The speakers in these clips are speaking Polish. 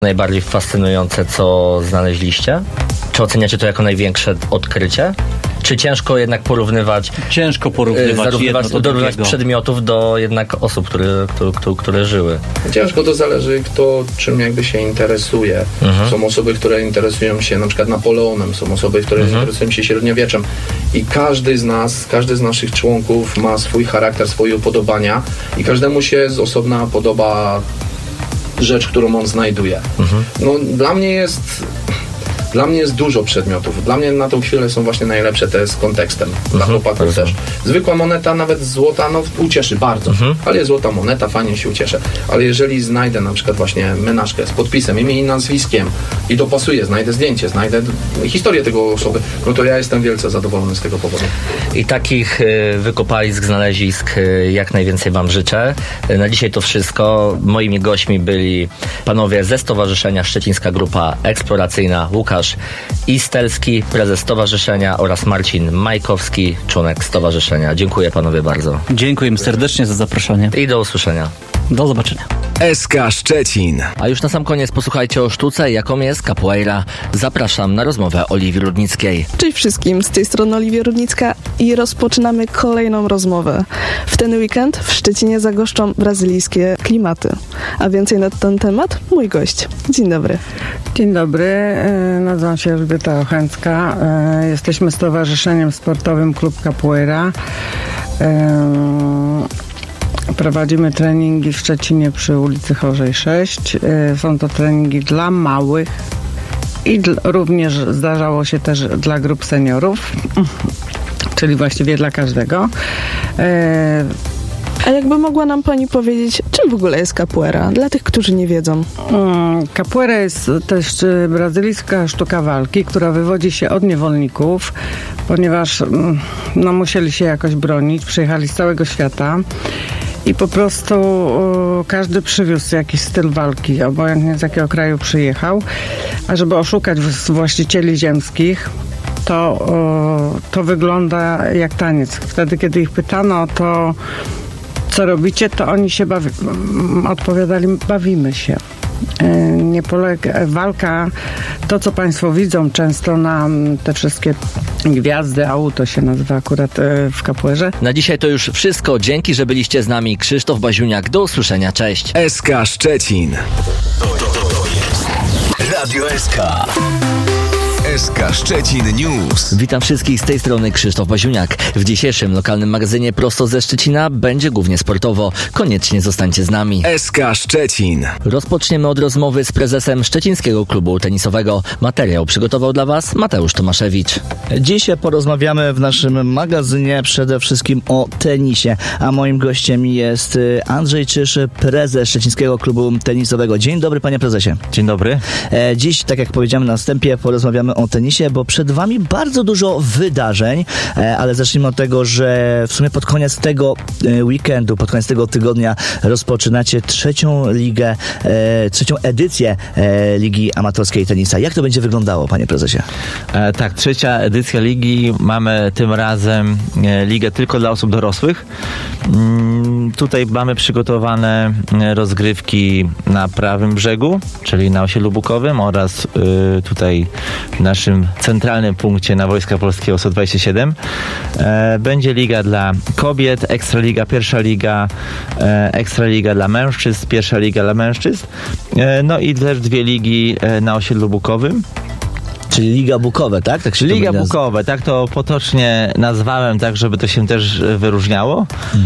najbardziej fascynujące, co znaleźliście? Czy oceniacie to jako największe odkrycie? Czy ciężko jednak porównywać przedmiotów do jednak osób, które żyły? Ciężko, to zależy kto czym jakby się interesuje. Są osoby, które interesują się na przykład Napoleonem, są osoby, które interesują się średniowieczem i każdy z naszych członków ma swój charakter, swoje upodobania i każdemu się z osobna podoba rzecz, którą on znajduje. No, dla mnie jest dużo przedmiotów. Dla mnie na tą chwilę są właśnie najlepsze te z kontekstem. Dla chłopaków też. Zwykła moneta, nawet złota, no ucieszy bardzo. Ale jest złota moneta, fajnie się ucieszę. Ale jeżeli znajdę na przykład właśnie menażkę z podpisem, imię i nazwiskiem i dopasuję, znajdę zdjęcie, znajdę historię tego osoby, no to ja jestem wielce zadowolony z tego powodu. I takich wykopalisk, znalezisk jak najwięcej wam życzę. Na dzisiaj to wszystko. Moimi gośćmi byli panowie ze Stowarzyszenia Szczecińska Grupa Eksploracyjna, Łukasz Istelski, prezes stowarzyszenia, oraz Marcin Majkowski, członek stowarzyszenia. Dziękuję panowie bardzo. Dziękujemy serdecznie za zaproszenie. I do usłyszenia. Do zobaczenia. SK Szczecin. A już na sam koniec posłuchajcie o sztuce, jaką jest capoeira. Zapraszam na rozmowę Oliwii Rudnickiej. Cześć wszystkim, z tej strony Oliwia Rudnicka i rozpoczynamy kolejną rozmowę. W ten weekend w Szczecinie zagoszczą brazylijskie klimaty. A więcej na ten temat mój gość. Dzień dobry. Dzień dobry, nazywam się Elżbieta Ochęcka. Jesteśmy stowarzyszeniem sportowym Klub Capoeira. Prowadzimy treningi w Szczecinie przy ulicy Chorzej 6. Są to treningi dla małych i również zdarzało się też dla grup seniorów, czyli właściwie dla każdego. A jakby mogła nam pani powiedzieć, czym w ogóle jest capoeira? Dla tych, którzy nie wiedzą. Capoeira jest też brazylijska sztuka walki, która wywodzi się od niewolników, ponieważ musieli się jakoś bronić, przyjechali z całego świata. I po prostu każdy przywiózł jakiś styl walki, obojętnie z jakiego kraju przyjechał. A żeby oszukać właścicieli ziemskich, to wygląda jak taniec. Wtedy, kiedy ich pytano, to co robicie, to oni się odpowiadali, bawimy się. Nie polega walka, to co państwo widzą często na te wszystkie gwiazdy, to się nazywa akurat w capoeirze. Na dzisiaj to już wszystko. Dzięki, że byliście z nami. Krzysztof Baziuniak. Do usłyszenia. Cześć. SK Szczecin. To jest Radio SK. SK Szczecin News. Witam wszystkich, z tej strony Krzysztof Baziuniak. W dzisiejszym lokalnym magazynie prosto ze Szczecina będzie głównie sportowo. Koniecznie zostańcie z nami. SK Szczecin. Rozpoczniemy od rozmowy z prezesem Szczecińskiego Klubu Tenisowego. Materiał przygotował dla Was Mateusz Tomaszewicz. Dzisiaj porozmawiamy w naszym magazynie przede wszystkim o tenisie, a moim gościem jest Andrzej Czysz, prezes Szczecińskiego Klubu Tenisowego. Dzień dobry, panie prezesie. Dzień dobry. Dziś, tak jak powiedziałem na wstępie, porozmawiamy o tenisie, bo przed wami bardzo dużo wydarzeń, ale zacznijmy od tego, że w sumie pod koniec tego weekendu, pod koniec tego tygodnia rozpoczynacie trzecią edycję Ligi Amatorskiej Tenisa. Jak to będzie wyglądało, panie prezesie? Tak, trzecia edycja ligi. Mamy tym razem ligę tylko dla osób dorosłych. Tutaj mamy przygotowane rozgrywki na prawym brzegu, czyli na osiedlu Bukowym, oraz tutaj w naszym centralnym punkcie na Wojska Polskiego 127. Będzie liga dla kobiet, Ekstraliga, pierwsza liga, Ekstraliga dla mężczyzn, pierwsza liga dla mężczyzn. No i też dwie ligi na osiedlu Bukowym. Czyli Liga Bukowe, tak? Tak się Liga Bukowe, tak to potocznie nazwałem, tak żeby to się też wyróżniało.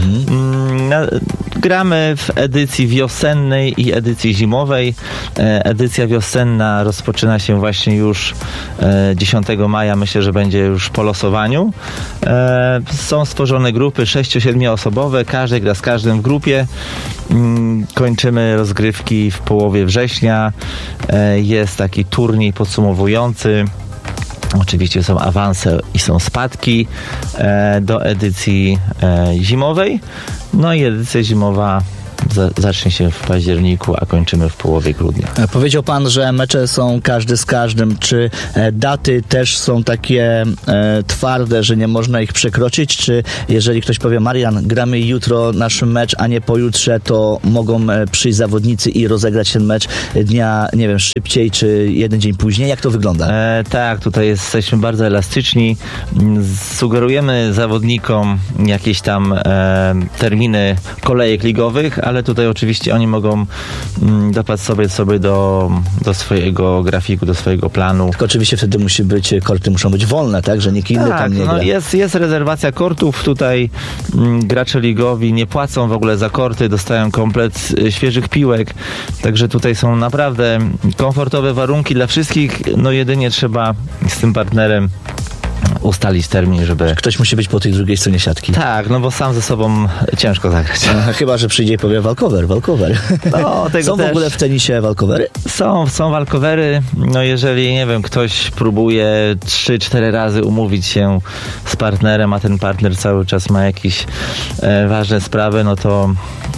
Gramy w edycji wiosennej i edycji zimowej. Edycja wiosenna rozpoczyna się właśnie już 10 maja. Myślę, że będzie już po losowaniu. Są stworzone grupy 6-7 osobowe. Każdy gra z każdym w grupie. Kończymy rozgrywki w połowie września. Jest taki turniej podsumowujący. Oczywiście są awanse i są spadki do edycji zimowej. No i edycja zimowa zacznie się w październiku, a kończymy w połowie grudnia. Powiedział pan, że mecze są każdy z każdym. Czy daty też są takie twarde, że nie można ich przekroczyć? Czy jeżeli ktoś powie, Marian, gramy jutro nasz mecz, a nie pojutrze, to mogą przyjść zawodnicy i rozegrać ten mecz dnia, nie wiem, szybciej, czy jeden dzień później? Jak to wygląda? Tak, tutaj jesteśmy bardzo elastyczni. Sugerujemy zawodnikom jakieś tam terminy kolejek ligowych, ale tutaj oczywiście oni mogą dopasować sobie do swojego grafiku, do swojego planu. Tylko oczywiście wtedy korty muszą być wolne, tak? Że nikt inny tam nie gra. Jest rezerwacja kortów. Tutaj gracze ligowi nie płacą w ogóle za korty, dostają komplet świeżych piłek. Także tutaj są naprawdę komfortowe warunki dla wszystkich. No jedynie trzeba z tym partnerem ustalić termin, żeby... Ktoś musi być po tej drugiej stronie siatki. Tak, no bo sam ze sobą ciężko zagrać. Chyba że przyjdzie i powie walkover. No, są w ogóle w tenisie walkovery? Są walkovery. No jeżeli, nie wiem, ktoś próbuje 3-4 razy umówić się z partnerem, a ten partner cały czas ma jakieś ważne sprawy, no to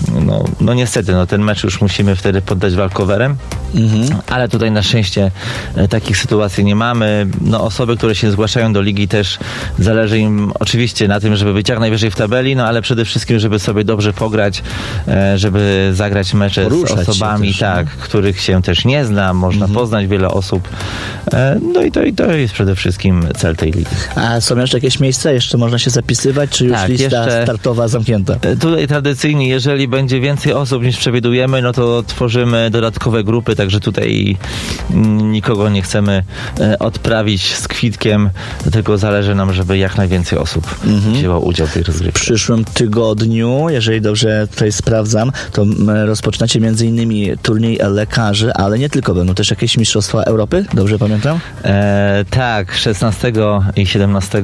no niestety, ten mecz już musimy wtedy poddać walkoverem. Ale tutaj na szczęście takich sytuacji nie mamy. No osoby, które się zgłaszają do ligi, też zależy im oczywiście na tym, żeby być jak najwyżej w tabeli, no ale przede wszystkim, żeby sobie dobrze pograć, żeby zagrać mecze z osobami, też, których się też nie zna, można poznać wiele osób. No i to jest przede wszystkim cel tej ligi. A są jeszcze jakieś miejsca? Jeszcze można się zapisywać, czy już lista startowa zamknięta? Tutaj tradycyjnie, jeżeli będzie więcej osób niż przewidujemy, no to tworzymy dodatkowe grupy, także tutaj nikogo nie chcemy odprawić z kwitkiem, tylko zależy nam, żeby jak najwięcej osób wzięło udział w tej rozgrywce. W przyszłym tygodniu, jeżeli dobrze tutaj sprawdzam, to rozpoczynacie m.in. turniej lekarzy, ale nie tylko, będą też jakieś mistrzostwa Europy, dobrze pamiętam? Tak, 16 i 17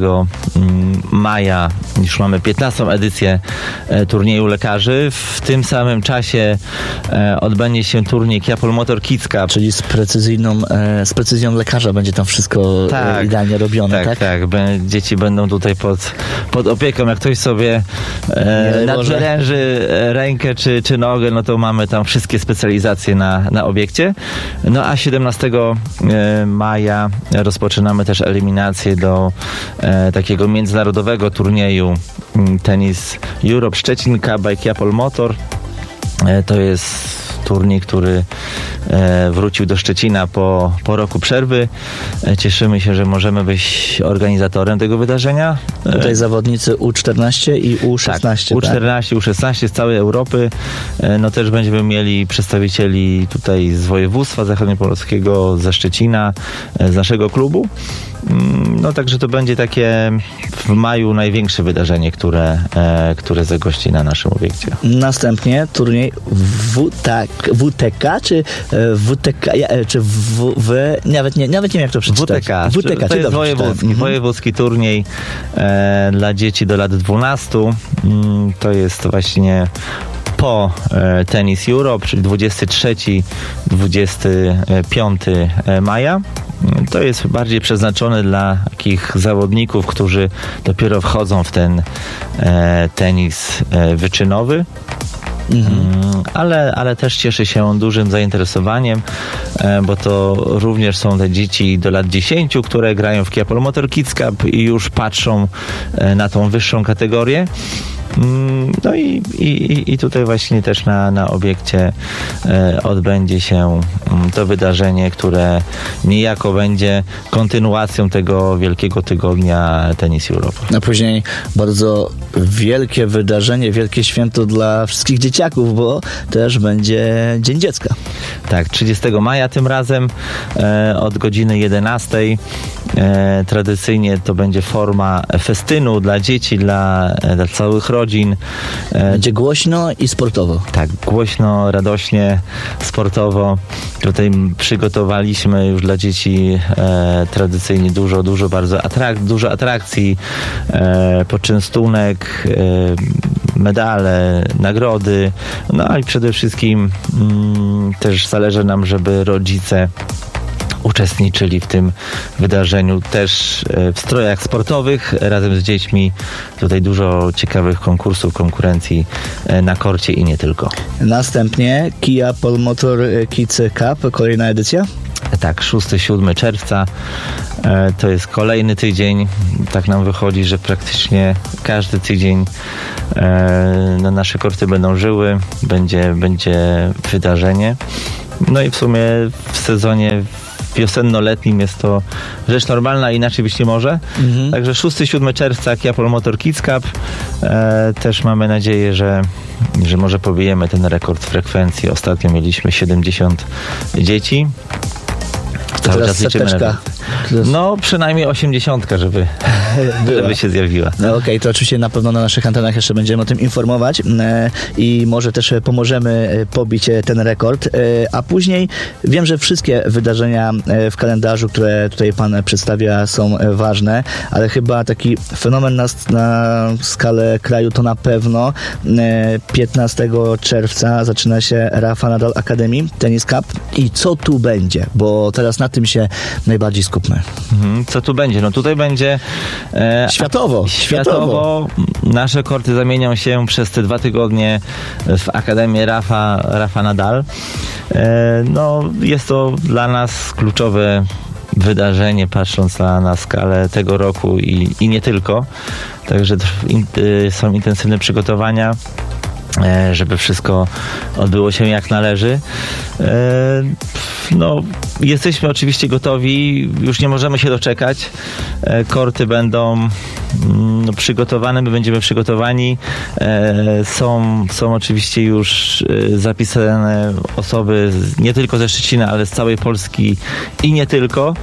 maja już mamy 15. edycję turnieju lekarzy. W tym samym czasie odbędzie się turniej Kiapol Motor Kids Cup. Czyli z precyzją lekarza będzie tam wszystko idealnie robione, tak? Tak. Dzieci będą tutaj pod opieką. Jak ktoś sobie nadwyręży rękę czy nogę, no to mamy tam wszystkie specjalizacje na obiekcie. No a 17 maja rozpoczynamy też eliminację do takiego międzynarodowego turnieju Tennis Europe Szczecin Cup by Kiapol Motor. To jest turniej, który wrócił do Szczecina po roku przerwy. Cieszymy się, że możemy być organizatorem tego wydarzenia. Tutaj zawodnicy U14 i U16. Tak, U14, U16 z całej Europy. No też będziemy mieli przedstawicieli tutaj z województwa zachodniopomorskiego, ze Szczecina, z naszego klubu. No także to będzie takie w maju największe wydarzenie, które zagości na naszym obiekcie. Następnie turniej WTK czy WTK, czy nawet nie wiem jak to przeczytać. WTK, to jest wojewódzki turniej dla dzieci do lat 12. To jest właśnie po Tennis Europe, czyli 23-25 maja. To jest bardziej przeznaczone dla takich zawodników, którzy dopiero wchodzą w ten tenis wyczynowy. Ale też cieszy się dużym zainteresowaniem, bo to również są te dzieci do lat 10, które grają w Kiapol Motor Kids Cup i już patrzą na tą wyższą kategorię. No i tutaj właśnie też na obiekcie odbędzie się to wydarzenie, które niejako będzie kontynuacją tego wielkiego tygodnia Tennis Europe. A później bardzo wielkie wydarzenie, wielkie święto dla wszystkich dzieciaków, bo też będzie Dzień Dziecka. Tak, 30 maja tym razem od godziny 11. Tradycyjnie to będzie forma festynu dla dzieci, dla całych rodzin. Będzie głośno i sportowo. Tak, głośno, radośnie, sportowo. Tutaj przygotowaliśmy już dla dzieci tradycyjnie dużo bardzo dużo atrakcji, poczęstunek, medale, nagrody. No i przede wszystkim też zależy nam, żeby rodzice uczestniczyli w tym wydarzeniu też w strojach sportowych razem z dziećmi. Tutaj dużo ciekawych konkursów, konkurencji na korcie i nie tylko. Następnie Kia Polmotor Kids Cup, kolejna edycja? Tak, 6-7 czerwca to jest kolejny tydzień. Tak nam wychodzi, że praktycznie każdy tydzień nasze korty będą żyły, będzie wydarzenie. No i w sumie w sezonie wiosenno-letnim jest to rzecz normalna, inaczej być nie może. Także 6-7 czerwca Kia Polmotor Kids Cup. Też mamy nadzieję, że może pobijemy ten rekord frekwencji. Ostatnio mieliśmy 70 dzieci. Cały czas liczymy na... No przynajmniej 80, żeby się zjawiła. No okej, to oczywiście na pewno na naszych antenach jeszcze będziemy o tym informować i może też pomożemy pobić ten rekord, a później wiem, że wszystkie wydarzenia w kalendarzu, które tutaj Pan przedstawia, są ważne, ale chyba taki fenomen na skalę kraju to na pewno 15 czerwca zaczyna się Rafa Nadal Academy Tennis Cup i co tu będzie, bo teraz na tym się najbardziej skupmy. Co tu będzie? No tutaj będzie światowo. Nasze korty zamienią się przez te 2 tygodnie w Akademię Rafa Nadal. No jest to dla nas kluczowe wydarzenie, patrząc na skalę tego roku i nie tylko. Także są intensywne przygotowania, żeby wszystko odbyło się jak należy. No, jesteśmy oczywiście gotowi, już nie możemy się doczekać. Korty będą przygotowane, my będziemy przygotowani. Są oczywiście już zapisane osoby nie tylko ze Szczecina, ale z całej Polski i nie tylko.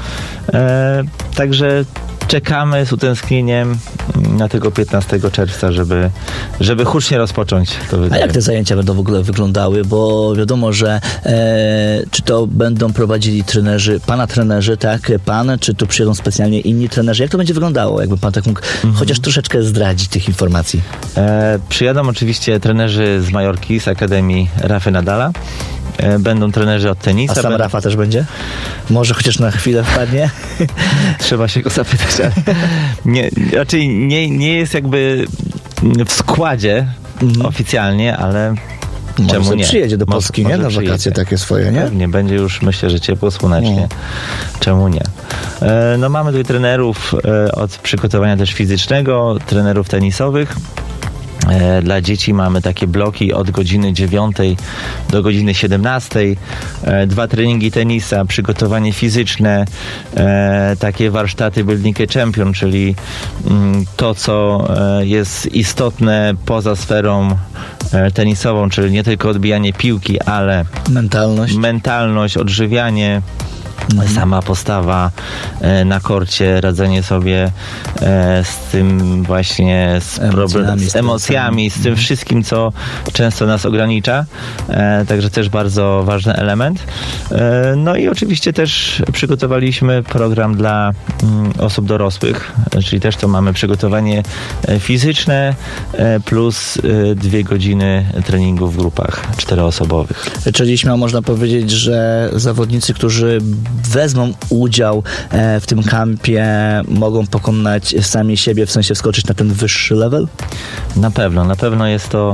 Także czekamy z utęsknieniem na tego 15 czerwca, żeby hucznie rozpocząć to wydarzenie. A jak te zajęcia będą w ogóle wyglądały? Bo wiadomo, że czy to będą prowadzili pana trenerzy, tak? Pan, czy tu przyjedą specjalnie inni trenerzy? Jak to będzie wyglądało? Jakby pan tak mógł chociaż troszeczkę zdradzić tych informacji. Przyjadą oczywiście trenerzy z Majorki, z Akademii Rafy Nadala. Będą trenerzy od tenisa. A sam Rafa też będzie? Może chociaż na chwilę wpadnie? Trzeba się go zapytać, ale raczej nie jest jakby w składzie oficjalnie, ale czemu nie? Przyjedzie do Polski, nie? Na wakacje takie swoje, nie? Nie będzie już, myślę, że ciepło, słonecznie. Czemu nie? No mamy tutaj trenerów od przygotowania też fizycznego, trenerów tenisowych. Dla dzieci mamy takie bloki od godziny 9 do godziny 17. 2 treningi tenisa, przygotowanie fizyczne, takie warsztaty Building a Champion, czyli to, co jest istotne poza sferą tenisową, czyli nie tylko odbijanie piłki, ale mentalność, odżywianie, sama postawa na korcie, radzenie sobie z tym właśnie, z emocjami, z tym wszystkim, co często nas ogranicza. Także też bardzo ważny element. No i oczywiście też przygotowaliśmy program dla osób dorosłych, czyli też to mamy przygotowanie fizyczne plus 2 godziny treningu w grupach 4-osobowych. Czyli śmiało można powiedzieć, że zawodnicy, którzy wezmą udział w tym kampie, mogą pokonać sami siebie, w sensie wskoczyć na ten wyższy level? Na pewno jest to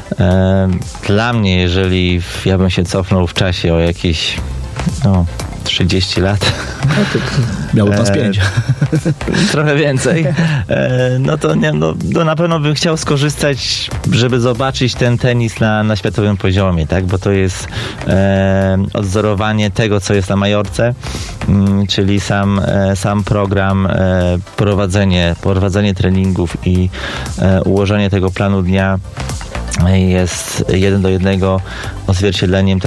dla mnie, jeżeli ja bym się cofnął w czasie o jakieś 30 lat. No to miałby pan z 5. Trochę więcej. No na pewno bym chciał skorzystać, żeby zobaczyć ten tenis na światowym poziomie, tak? Bo to jest odzorowanie tego, co jest na Majorce, czyli sam program, prowadzenie treningów i ułożenie tego planu dnia jest 1:1 odzwierciedleniem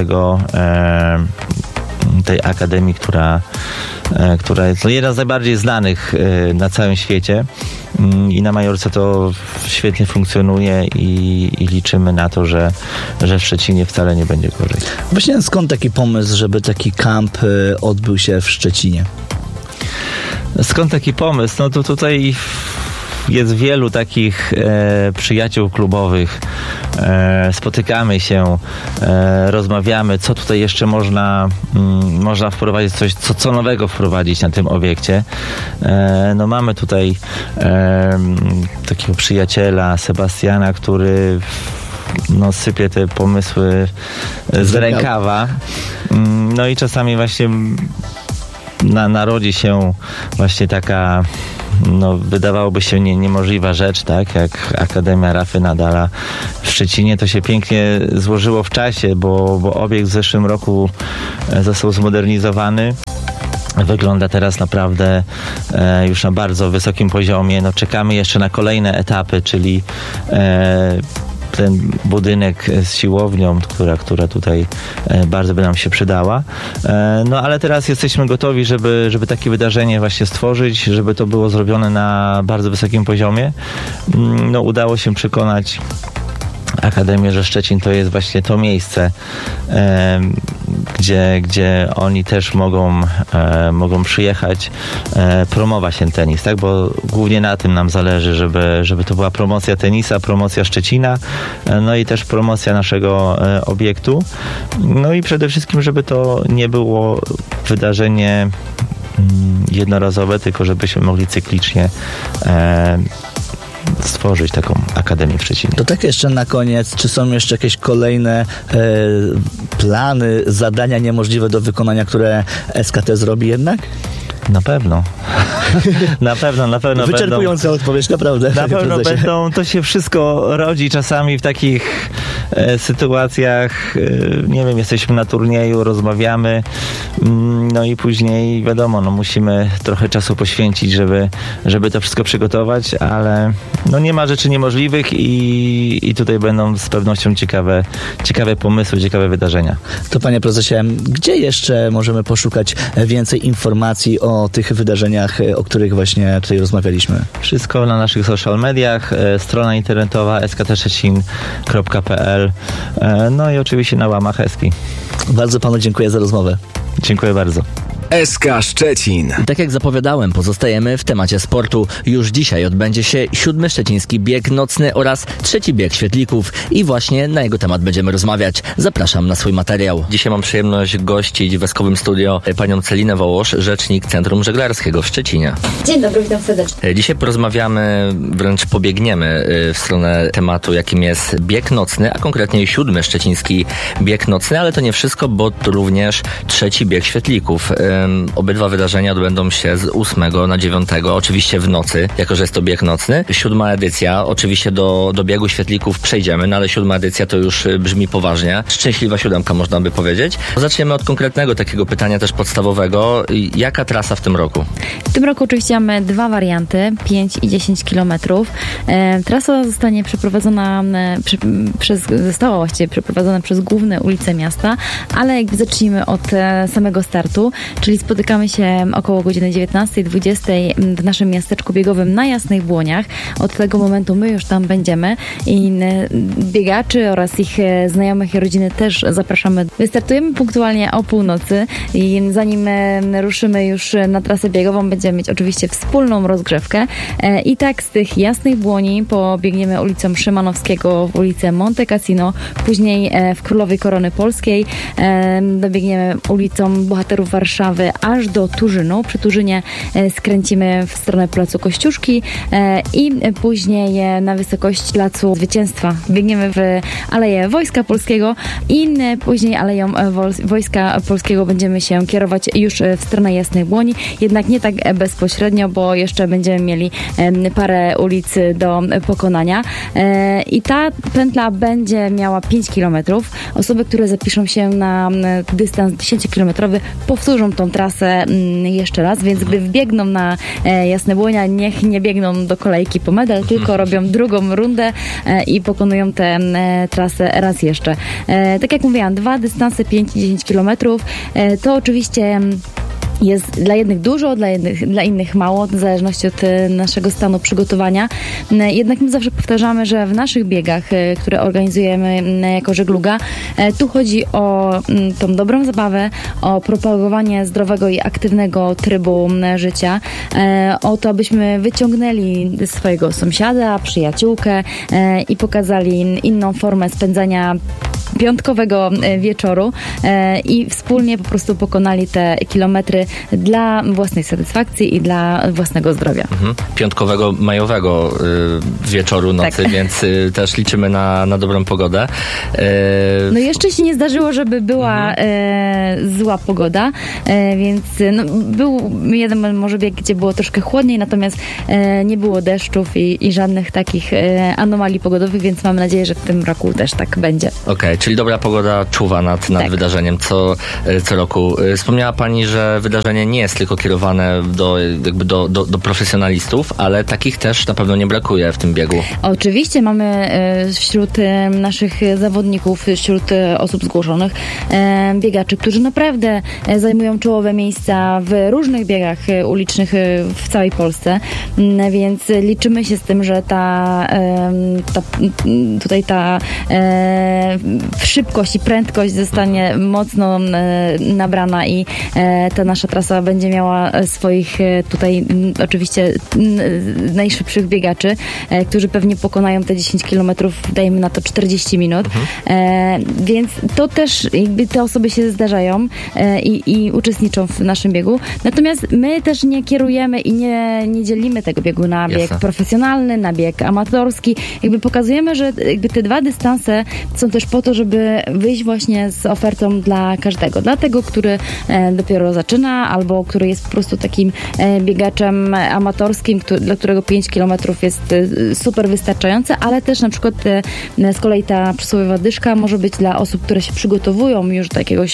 tej akademii, która jest jedna z najbardziej znanych na całym świecie i na Majorce to świetnie funkcjonuje i liczymy na to, że w Szczecinie wcale nie będzie gorzej. Właśnie skąd taki pomysł, żeby taki kamp odbył się w Szczecinie? Skąd taki pomysł? No to tutaj jest wielu takich przyjaciół klubowych. Spotykamy się, rozmawiamy, co tutaj jeszcze można wprowadzić, co nowego wprowadzić na tym obiekcie. No mamy tutaj takiego przyjaciela, Sebastiana, który sypie te pomysły z rękawa. No i czasami właśnie narodzi się właśnie taka, wydawałoby się niemożliwa rzecz, tak, jak Akademia Rafy Nadala w Szczecinie. To się pięknie złożyło w czasie, bo obiekt w zeszłym roku został zmodernizowany. Wygląda teraz naprawdę już na bardzo wysokim poziomie. Czekamy jeszcze na kolejne etapy, czyli ten budynek z siłownią, która tutaj bardzo by nam się przydała. Ale teraz jesteśmy gotowi, żeby takie wydarzenie właśnie stworzyć, żeby to było zrobione na bardzo wysokim poziomie. Udało się przekonać Akademię, że Szczecin to jest właśnie to miejsce, gdzie oni też mogą przyjechać, promować ten tenis, tak? Bo głównie na tym nam zależy, żeby to była promocja tenisa, promocja Szczecina, i też promocja naszego obiektu. I przede wszystkim, żeby to nie było wydarzenie jednorazowe, tylko żebyśmy mogli cyklicznie stworzyć taką akademię w Szczecinie. To tak jeszcze na koniec, czy są jeszcze jakieś kolejne plany, zadania niemożliwe do wykonania, które SKT zrobi jednak? Na pewno. Na pewno wyczerpująca odpowiedź, naprawdę. Na pewno będą, to się wszystko rodzi czasami w takich sytuacjach, nie wiem, jesteśmy na turnieju, rozmawiamy, i później wiadomo, musimy trochę czasu poświęcić, żeby to wszystko przygotować, ale nie ma rzeczy niemożliwych i tutaj będą z pewnością ciekawe pomysły, ciekawe wydarzenia. To panie prezesie, gdzie jeszcze możemy poszukać więcej informacji o tych wydarzeniach, o których właśnie tutaj rozmawialiśmy? Wszystko na naszych social mediach, strona internetowa sktrzecin.pl, i oczywiście na łamach Eski. Bardzo panu dziękuję za rozmowę. Dziękuję bardzo. SK Szczecin. Tak jak zapowiadałem, pozostajemy w temacie sportu. Już dzisiaj odbędzie się 7. Szczeciński Bieg Nocny oraz 3. Bieg Świetlików i właśnie na jego temat będziemy rozmawiać. Zapraszam na swój materiał. Dzisiaj mam przyjemność gościć w Eskowym Studio panią Celinę Wołosz, rzecznik Centrum Żeglarskiego w Szczecinie. Dzień dobry, witam serdecznie. Dzisiaj porozmawiamy, wręcz pobiegniemy w stronę tematu, jakim jest bieg nocny, a konkretnie 7. Szczeciński Bieg Nocny, ale to nie wszystko, bo to również 3. Bieg Świetlików. Obydwa wydarzenia odbędą się z 8 na 9, oczywiście w nocy, jako że jest to bieg nocny. 7. edycja, oczywiście do biegu Świetlików przejdziemy, ale 7. edycja to już brzmi poważnie. Szczęśliwa 7, można by powiedzieć. Zaczniemy od konkretnego takiego pytania też podstawowego. Jaka trasa w tym roku? W tym roku oczywiście mamy 2 warianty, 5 i 10 kilometrów. Trasa zostanie została właściwie przeprowadzona przez główne ulice miasta, ale jakby zacznijmy od samego startu, czyli spotykamy się około godziny 19:20 w naszym miasteczku biegowym na Jasnych Błoniach. Od tego momentu my już tam będziemy i biegaczy oraz ich znajomych i rodziny też zapraszamy. Wystartujemy punktualnie o północy i zanim ruszymy już na trasę biegową, będziemy mieć oczywiście wspólną rozgrzewkę i tak z tych Jasnych Błoni pobiegniemy ulicą Szymanowskiego w ulicę Monte Cassino, później w Królowej Korony Polskiej dobiegniemy ulicą Bohaterów Warszawy aż do Turzynu. Przy Turzynie skręcimy w stronę Placu Kościuszki i później na wysokość Placu Zwycięstwa biegniemy w Aleję Wojska Polskiego i później Aleją Wojska Polskiego będziemy się kierować już w stronę Jasnej Błoni, jednak nie tak bezpośrednio, bo jeszcze będziemy mieli parę ulic do pokonania i ta pętla będzie miała 5 km. Osoby, które zapiszą się na dystans 10-kilometrowy, powtórzą tą trasę jeszcze raz, więc gdy wbiegną na Jasne Błonia, niech nie biegną do kolejki po medal, tylko robią drugą rundę i pokonują tę trasę raz jeszcze. Tak jak mówiłam, 2 dystanse 5 i 10 km. To oczywiście jest dla jednych dużo, dla innych mało, w zależności od naszego stanu przygotowania. Jednak my zawsze powtarzamy, że w naszych biegach, które organizujemy jako żegluga, tu chodzi o tą dobrą zabawę, o propagowanie zdrowego i aktywnego trybu życia, o to, abyśmy wyciągnęli swojego sąsiada, przyjaciółkę i pokazali inną formę spędzania piątkowego wieczoru i wspólnie po prostu pokonali te kilometry dla własnej satysfakcji i dla własnego zdrowia. Piątkowego, majowego wieczoru, nocy, tak. Więc też liczymy na dobrą pogodę. No jeszcze się nie zdarzyło, żeby była zła pogoda, więc był jeden może bieg, gdzie było troszkę chłodniej, natomiast nie było deszczów i żadnych takich anomalii pogodowych, więc mamy nadzieję, że w tym roku też tak będzie. Okej, czyli dobra pogoda czuwa nad tak. wydarzeniem co roku. Wspomniała Pani, że wydarzenie nie jest tylko kierowane do profesjonalistów, ale takich też na pewno nie brakuje w tym biegu. Oczywiście mamy wśród naszych zawodników, wśród osób zgłoszonych biegaczy, którzy naprawdę zajmują czołowe miejsca w różnych biegach ulicznych w całej Polsce, więc liczymy się z tym, że ta szybkość i prędkość zostanie mocno nabrana i ta nasza trasa będzie miała swoich tutaj oczywiście najszybszych biegaczy, którzy pewnie pokonają te 10 kilometrów, dajemy na to 40 minut. Więc to też jakby te osoby się zdarzają i uczestniczą w naszym biegu. Natomiast my też nie kierujemy i nie dzielimy tego biegu na bieg profesjonalny, na bieg amatorski. Jakby pokazujemy, że jakby te dwa dystanse są też po to, żeby wyjść właśnie z ofertą dla każdego. Dla tego, który dopiero zaczyna, albo który jest po prostu takim biegaczem amatorskim, dla którego 5 kilometrów jest super wystarczające, ale też na przykład z kolei ta przysłowiowa dyszka może być dla osób, które się przygotowują już do jakiegoś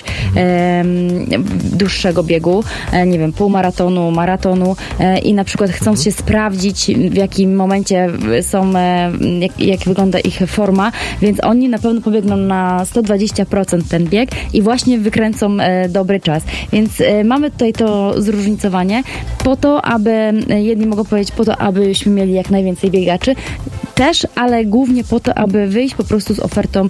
dłuższego biegu, nie wiem, półmaratonu, maratonu i na przykład chcą się sprawdzić, w jakim momencie są, jak wygląda ich forma, więc oni na pewno pobiegną na 120% ten bieg i właśnie wykręcą dobry czas. Więc mamy tutaj to zróżnicowanie po to, aby jedni mogą powiedzieć, po to, abyśmy mieli jak najwięcej biegaczy też, ale głównie po to, aby wyjść po prostu z ofertą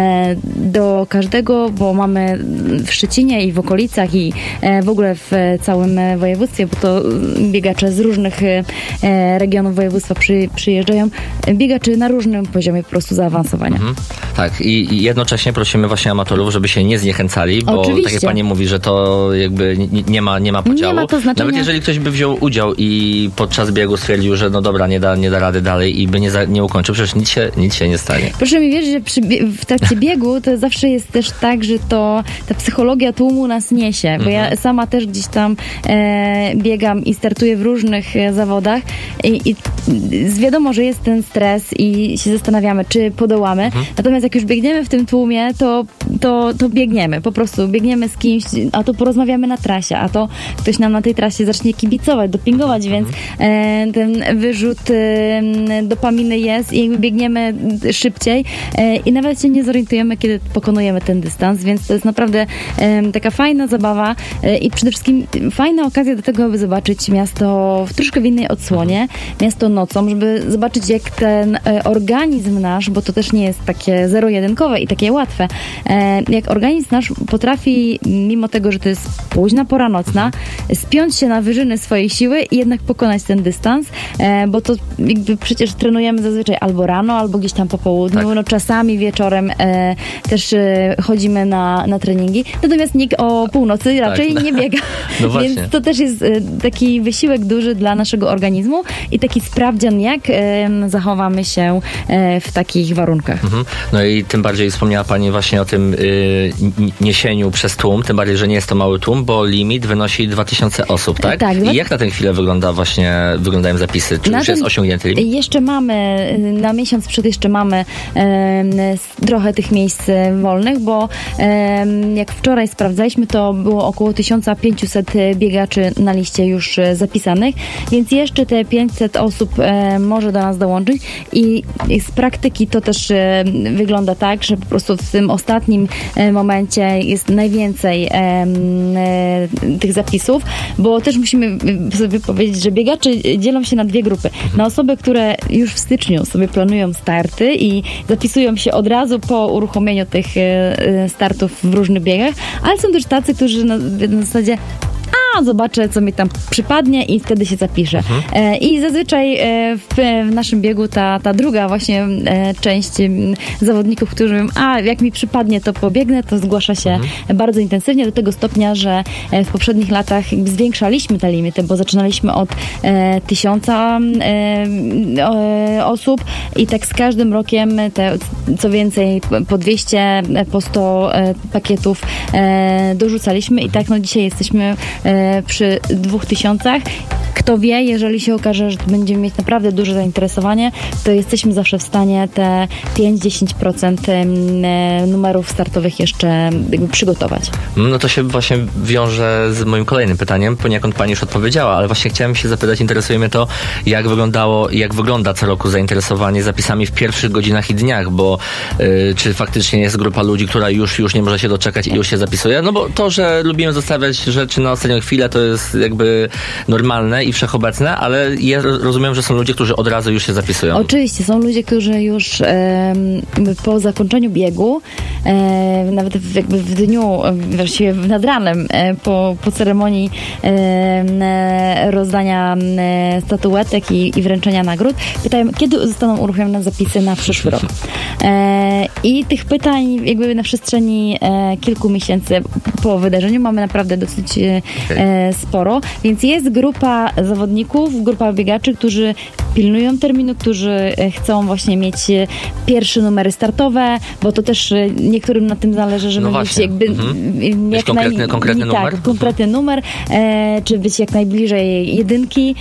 do każdego, bo mamy w Szczecinie i w okolicach i w ogóle w całym województwie, bo to biegacze z różnych regionów województwa przyjeżdżają, biegaczy na różnym poziomie po prostu zaawansowania. Tak, i jednocześnie prosimy właśnie amatorów, żeby się nie zniechęcali, bo oczywiście. Tak jak Pani mówi, że to jakby nie ma podziału. Nie ma to znaczenia. Nawet jeżeli ktoś by wziął udział i podczas biegu stwierdził, że no dobra, nie da rady dalej i by nie ukończył, przecież nic się nie stanie. Proszę mi wierzyć, że w trakcie biegu to zawsze jest też tak, że ta psychologia tłumu nas niesie, bo ja sama też gdzieś tam biegam i startuję w różnych zawodach i wiadomo, że jest ten stres i się zastanawiamy, czy podołamy. Natomiast jak już biegniemy w tym tłumie, to biegniemy. Po prostu biegniemy z kimś, a to porozmawiamy na trasie, a to ktoś nam na tej trasie zacznie kibicować, dopingować, więc ten wyrzut dopaminy jest i jakby biegniemy szybciej i nawet się nie zorientujemy, kiedy pokonujemy ten dystans, więc to jest naprawdę taka fajna zabawa i przede wszystkim fajna okazja do tego, aby zobaczyć miasto troszkę w innej odsłonie, miasto nocą, żeby zobaczyć, jak ten organizm nasz, bo to też nie jest takie zero-jedynkowe i takie łatwe, jak organizm nasz potrafi, mimo tego, że to jest późna pora nocna, spiąć się na wyżyny swojej siły i jednak pokonać ten dystans, bo to jakby przecież trenujemy zazwyczaj albo rano, albo gdzieś tam po południu, tak. No czasami wieczorem też chodzimy na treningi, natomiast nikt o północy raczej nie biega. No więc to też jest taki wysiłek duży dla naszego organizmu i taki sprawdzian, jak zachowamy się w takich warunkach. No i tym bardziej wspomniała Pani właśnie o tym niesieniu przez tłum, tym bardziej, że nie jest to mały tłum, bo limit wynosi 2000 osób, tak? Tak. I jak na tę chwilę wyglądają zapisy? Czy już jest osiągnięty limit? Jeszcze mamy na miesiąc przed jeszcze mamy trochę tych miejsc wolnych, bo jak wczoraj sprawdzaliśmy, to było około 1500 biegaczy na liście już zapisanych, więc jeszcze te 500 osób może do nas dołączyć i z praktyki to też wygląda tak, że po prostu w tym ostatnim momencie jest najwięcej tych zapisów, bo też musimy sobie powiedzieć, że biegacze dzielą się na dwie grupy. Na osoby, które już w styczniu sobie planują starty i zapisują się od razu po uruchomieniu tych startów w różnych biegach, ale są też tacy, którzy na zasadzie zobaczę, co mi tam przypadnie i wtedy się zapiszę. I zazwyczaj w naszym biegu ta druga właśnie część zawodników, którzy mówią, jak mi przypadnie, to pobiegnę, to zgłasza się bardzo intensywnie do tego stopnia, że w poprzednich latach zwiększaliśmy te limity, bo zaczynaliśmy od 1000 osób i tak z każdym rokiem co więcej po 200, po 100 pakietów dorzucaliśmy i tak dzisiaj jesteśmy przy 2000. Kto wie, jeżeli się okaże, że będziemy mieć naprawdę duże zainteresowanie, to jesteśmy zawsze w stanie te 5-10% numerów startowych jeszcze jakby przygotować. No to się właśnie wiąże z moim kolejnym pytaniem, poniekąd pani już odpowiedziała, ale właśnie chciałem się zapytać, interesuje mnie to, jak wygląda co roku zainteresowanie zapisami w pierwszych godzinach i dniach, bo czy faktycznie jest grupa ludzi, która już nie może się doczekać i już się zapisuje? No bo to, że lubimy zostawiać rzeczy na ostatnią chwilę, to jest jakby normalne i wszechobecne, ale ja rozumiem, że są ludzie, którzy od razu już się zapisują. Oczywiście, są ludzie, którzy już po zakończeniu biegu, nawet w dniu, właściwie nad ranem, po ceremonii rozdania statuetek i wręczenia nagród, pytają, kiedy zostaną uruchomione zapisy na przyszły rok. I tych pytań jakby na przestrzeni kilku miesięcy po wydarzeniu mamy naprawdę dosyć sporo, więc jest grupa zawodników, grupa biegaczy, którzy pilnują terminu, którzy chcą właśnie mieć pierwsze numery startowe, bo to też niektórym na tym zależy, żeby mieć jakby jak konkretny numer? Tak, konkretny numer, czy być jak najbliżej jedynki.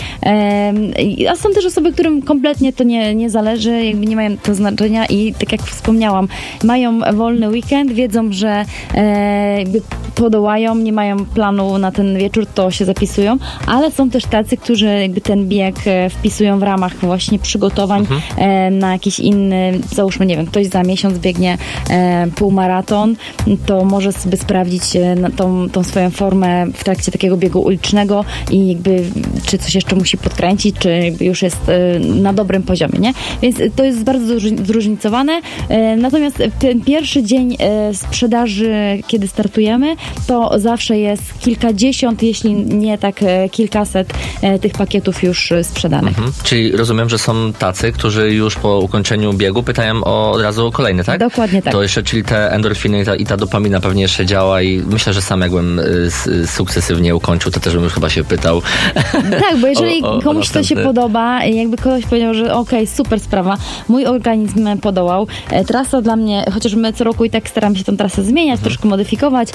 A są też osoby, którym kompletnie to nie zależy, jakby nie mają to znaczenia i tak jak wspomniałam, mają wolny weekend, wiedzą, że jakby podołają, nie mają planu na ten wieczór, to się zapisują, ale są też tacy, którzy jakby ten bieg wpisują w ramach właśnie przygotowań na jakiś inny, załóżmy, nie wiem, ktoś za miesiąc biegnie półmaraton, to może sobie sprawdzić tą swoją formę w trakcie takiego biegu ulicznego i jakby czy coś jeszcze musi podkręcić, czy jakby już jest na dobrym poziomie, nie? Więc to jest bardzo zróżnicowane. Natomiast ten pierwszy dzień sprzedaży, kiedy startujemy, to zawsze jest kilkadziesiąt, jeśli nie tak kilkaset tych pakietów już sprzedanych. Czyli rozumiem, że są tacy, którzy już po ukończeniu biegu pytają od razu o kolejny, tak? Dokładnie tak. To jeszcze, czyli te endorfiny i ta dopamina pewnie jeszcze działa i myślę, że sam jakbym sukcesywnie ukończył, to też bym chyba się pytał. Tak, bo jeżeli komuś to się podoba, jakby ktoś powiedział, że okej, super sprawa, mój organizm podołał, trasa dla mnie, chociaż my co roku i tak staramy się tą trasę zmieniać, troszkę modyfikować,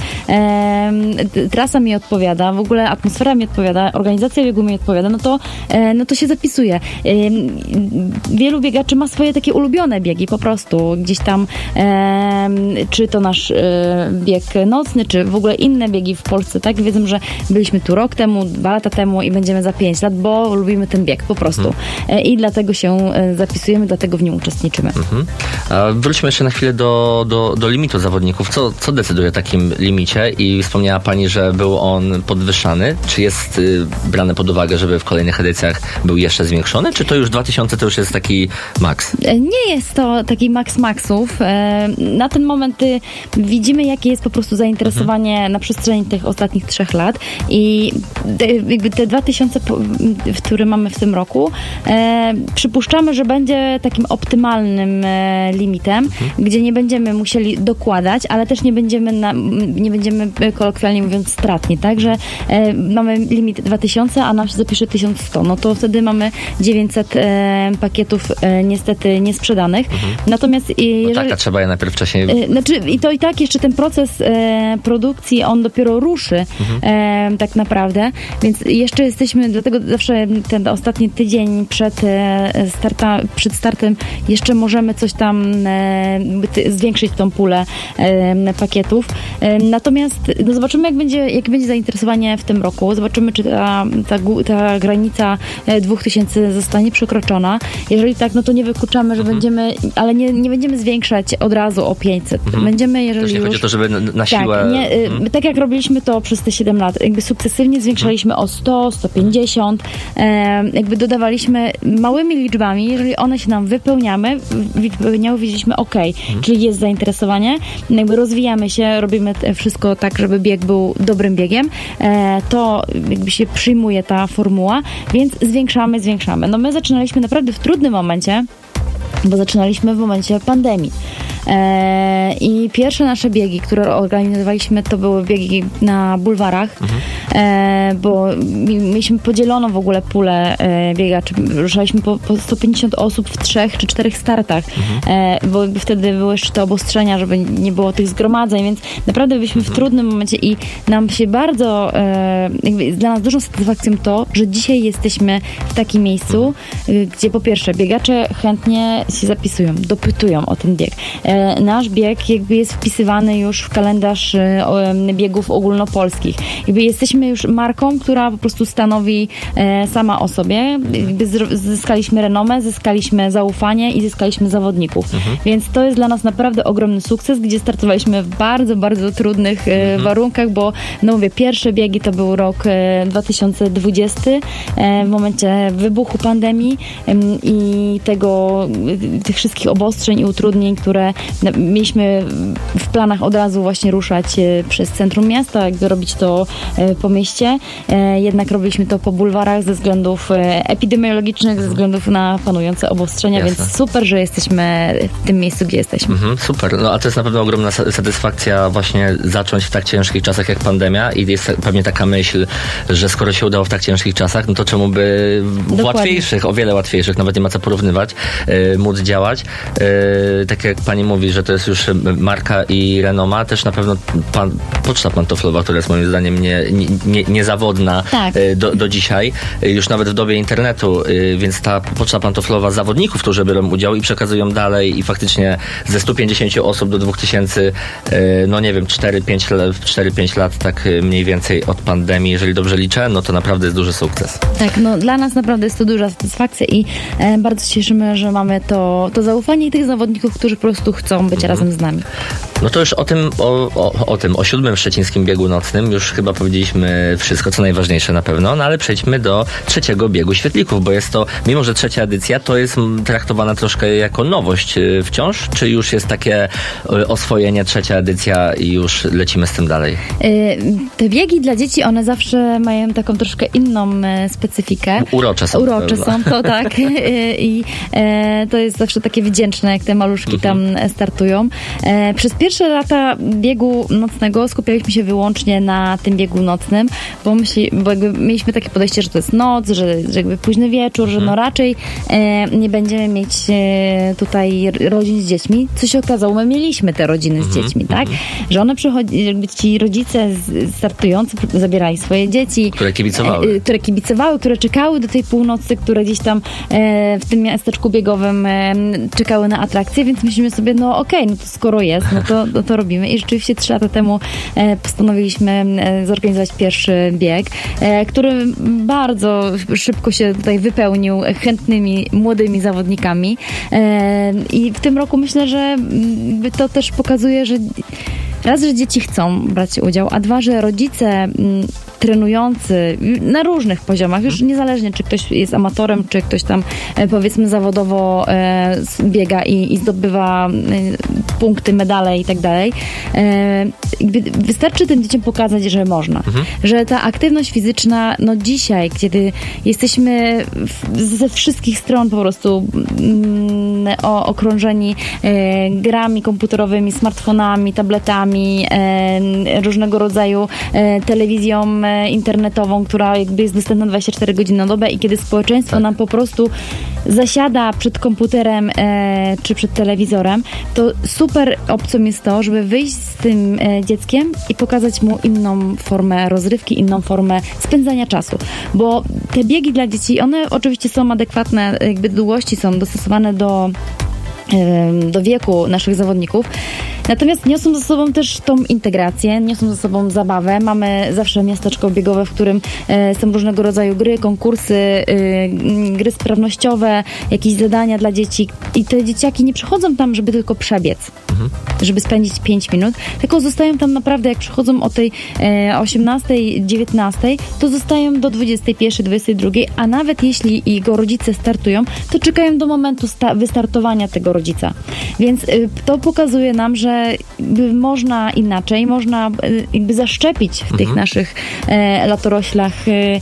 trasa mi odpowiada, w ogóle atmosfera mi odpowiada, organizacja biegu mi odpowiada, no to się zapisuje. Wielu biegaczy ma swoje takie ulubione biegi po prostu, gdzieś tam czy to nasz bieg nocny, czy w ogóle inne biegi w Polsce, tak? Wiedzą, że byliśmy tu rok temu, 2 lata temu i będziemy za 5 lat, bo lubimy ten bieg po prostu. I dlatego się zapisujemy, dlatego w nim uczestniczymy. A wróćmy jeszcze na chwilę do limitu zawodników. Co decyduje o takim limicie? I wspomniała pani, że był on podwyższany. Czy jest brane pod uwagę, żeby w kolejnych edycjach był jeszcze zwiększony? Czy to już 2000 to już jest taki maks? Nie jest to taki maks maksów. Na ten moment widzimy, jakie jest po prostu zainteresowanie na przestrzeni tych ostatnich 3 lat i jakby te 2000, które mamy w tym roku, przypuszczamy, że będzie takim optymalnym limitem, gdzie nie będziemy musieli dokładać, ale też nie będziemy kolokwialnie mówiąc stratni, tak, że mamy limit 2000, a nam się zapisze 1100, no to wtedy mamy 900 pakietów niestety niesprzedanych. Natomiast jeżeli... Tak, a trzeba je najpierw wcześniej... Znaczy i tak jeszcze ten proces produkcji, on dopiero ruszy tak naprawdę, więc jeszcze jesteśmy, dlatego zawsze ten ostatni tydzień przed startem jeszcze możemy coś tam zwiększyć tą pulę pakietów. Natomiast zobaczymy, jak będzie zainteresowanie w tym roku. Zobaczymy, czy ta granica 2000 zostanie przekroczona. Jeżeli tak, no to nie wykluczamy, że będziemy, ale nie będziemy zwiększać od razu o 500. Będziemy, jeżeli już... Chodzi o to, żeby na siłę... Tak jak robiliśmy to przez te 7 lat. Jakby sukcesywnie zwiększaliśmy o 100, 150. Jakby dodawaliśmy małymi liczbami. Jeżeli one się nam wypełniały, widzieliśmy czyli jest zainteresowanie. Jakby rozwijamy się, robimy wszystko tak, żeby bieg był dobrym biegiem. To jakby się przyjmuje ta formuła, więc zwiększamy. No my zaczynaliśmy naprawdę w trudnym momencie, bo zaczynaliśmy w momencie pandemii. I pierwsze nasze biegi, które organizowaliśmy, to były biegi na bulwarach, bo mieliśmy podzieloną w ogóle pulę biegaczy. Ruszaliśmy po 150 osób w 3 czy 4 startach, bo jakby wtedy były jeszcze te obostrzenia, żeby nie było tych zgromadzeń, więc naprawdę byliśmy w trudnym momencie i nam się bardzo, jakby dla nas dużą satysfakcją to, że dzisiaj jesteśmy w takim miejscu, gdzie po pierwsze biegacze chętnie się zapisują, dopytują o ten bieg. Nasz bieg jakby jest wpisywany już w kalendarz biegów ogólnopolskich. Jakby jesteśmy już marką, która po prostu stanowi sama o sobie. Jakby zyskaliśmy renomę, zyskaliśmy zaufanie i zyskaliśmy zawodników. Więc to jest dla nas naprawdę ogromny sukces, gdzie startowaliśmy w bardzo, bardzo trudnych warunkach, bo no mówię, pierwsze biegi to był rok 2020, w momencie wybuchu pandemii i tych wszystkich obostrzeń i utrudnień, które mieliśmy w planach od razu właśnie ruszać przez centrum miasta, jakby robić to po mieście. Jednak robiliśmy to po bulwarach ze względów epidemiologicznych, ze względów na panujące obostrzenia, więc super, że jesteśmy w tym miejscu, gdzie jesteśmy. Super. No a to jest na pewno ogromna satysfakcja właśnie zacząć w tak ciężkich czasach jak pandemia i jest pewnie taka myśl, że skoro się udało w tak ciężkich czasach, no to czemu by w łatwiejszych, o wiele łatwiejszych, nawet nie ma co porównywać, móc działać. Tak jak pani mówi, że to jest już marka i renoma, też na pewno poczta pantoflowa, która jest moim zdaniem niezawodna do dzisiaj, już nawet w dobie internetu, więc ta poczta pantoflowa zawodników, którzy biorą udział i przekazują dalej i faktycznie ze 150 osób do 2000, no nie wiem, 4-5 lat tak mniej więcej od pandemii, jeżeli dobrze liczę, no to naprawdę jest duży sukces. Tak, no dla nas naprawdę jest to duża satysfakcja i bardzo się cieszymy, że mamy to zaufanie i tych zawodników, którzy po prostu chcą być razem z nami. No to już o 7. szczecińskim biegu nocnym już chyba powiedzieliśmy wszystko, co najważniejsze na pewno, no ale przejdźmy do 3. biegu Świetlików, bo jest to, mimo że 3. edycja, to jest traktowana troszkę jako nowość wciąż, czy już jest takie oswojenie, 3. edycja i już lecimy z tym dalej? Te biegi dla dzieci, one zawsze mają taką troszkę inną specyfikę. Urocze są. To tak. I to jest zawsze takie wdzięczne, jak te maluszki tam startują. Przez pierwsze lata biegu nocnego skupialiśmy się wyłącznie na tym biegu nocnym, bo jakby mieliśmy takie podejście, że to jest noc, że jakby późny wieczór, że no raczej nie będziemy mieć tutaj rodzin z dziećmi. Co się okazało, my mieliśmy te rodziny z dziećmi, tak? Że one jakby ci rodzice startujący zabierali swoje dzieci. Które kibicowały. Które czekały do tej północy, które gdzieś tam w tym miasteczku biegowym czekały na atrakcję, więc myślimy sobie, no to skoro jest, no to robimy. I rzeczywiście 3 lata temu postanowiliśmy zorganizować pierwszy bieg, który bardzo szybko się tutaj wypełnił chętnymi, młodymi zawodnikami. I w tym roku myślę, że to też pokazuje, że raz, że dzieci chcą brać udział, a 2, że rodzice trenujący na różnych poziomach, już niezależnie, czy ktoś jest amatorem, czy ktoś tam powiedzmy zawodowo biega i zdobywa punkty, medale i tak dalej. Wystarczy tym dzieciom pokazać, że można. Że ta aktywność fizyczna, no dzisiaj, kiedy jesteśmy ze wszystkich stron po prostu okrążeni grami komputerowymi, smartfonami, tabletami, różnego rodzaju telewizją internetową, która jakby jest dostępna 24 godziny na dobę i kiedy społeczeństwo nam po prostu zasiada przed komputerem czy przed telewizorem, to super opcją jest to, żeby wyjść z tym dzieckiem i pokazać mu inną formę rozrywki, inną formę spędzania czasu. Bo te biegi dla dzieci, one oczywiście są adekwatne, jakby długości są dostosowane do wieku naszych zawodników. Natomiast niosą ze sobą też tą integrację, niosą ze sobą zabawę. Mamy zawsze miasteczko biegowe, w którym są różnego rodzaju gry, konkursy, gry sprawnościowe, jakieś zadania dla dzieci. I te dzieciaki nie przychodzą tam, żeby tylko przebiec, żeby spędzić 5 minut, tylko zostają tam naprawdę, jak przychodzą o tej 18, 19, to zostają do 21, 22, a nawet jeśli jego rodzice startują, to czekają do momentu wystartowania tego rodzica. Więc to pokazuje nam, że można inaczej, można jakby zaszczepić w tych naszych latoroślach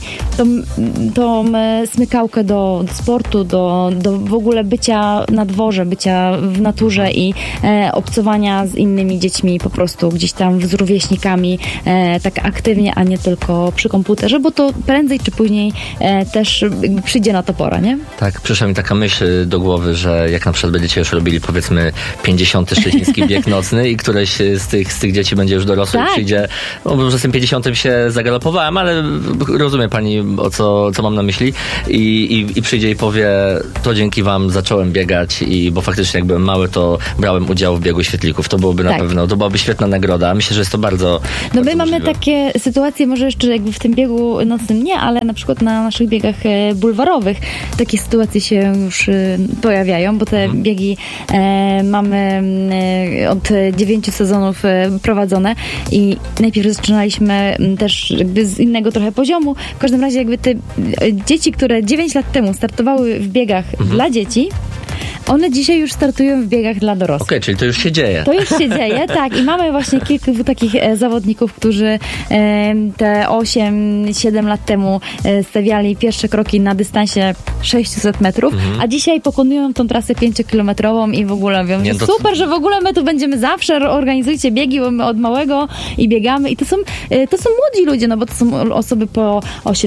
tą smykałkę do sportu, do w ogóle bycia na dworze, bycia w naturze i obcowania z innymi dziećmi po prostu gdzieś tam z rówieśnikami tak aktywnie, a nie tylko przy komputerze, bo to prędzej czy później też jakby przyjdzie na to pora, nie? Tak, przyszła mi taka myśl do głowy, że jak na przykład będziecie już robili powiedzmy 50. szczeciński bieg nocny i któreś z tych dzieci będzie już dorosły i przyjdzie, no może z tym 50. się zagalopowałem, ale rozumie pani co mam na myśli i przyjdzie i powie, to dzięki wam zacząłem biegać bo faktycznie jak byłem mały, to brałem udział w biegu świetlików. To byłoby na pewno, to byłaby świetna nagroda. Myślę, że jest to bardzo No my możliwe. mamy takie sytuacje, może jeszcze jakby w tym biegu nocnym nie, ale na przykład na naszych biegach bulwarowych takie sytuacje się już pojawiają, bo te biegi mamy od 9 sezonów prowadzone i najpierw zaczynaliśmy też jakby z innego trochę poziomu. W każdym razie jakby te dzieci, które 9 lat temu startowały w biegach dla dzieci, one dzisiaj już startują w biegach dla dorosłych. Okej, czyli to już się dzieje. To już się dzieje, tak. I mamy właśnie kilku takich zawodników, którzy te 8-7 lat temu stawiali pierwsze kroki na dystansie 600 metrów, a dzisiaj pokonują tą trasę 5-kilometrową i w ogóle mówią, że super, że w ogóle my tu będziemy zawsze, organizujcie biegi od małego i biegamy. I to są młodzi ludzie, no bo to są osoby po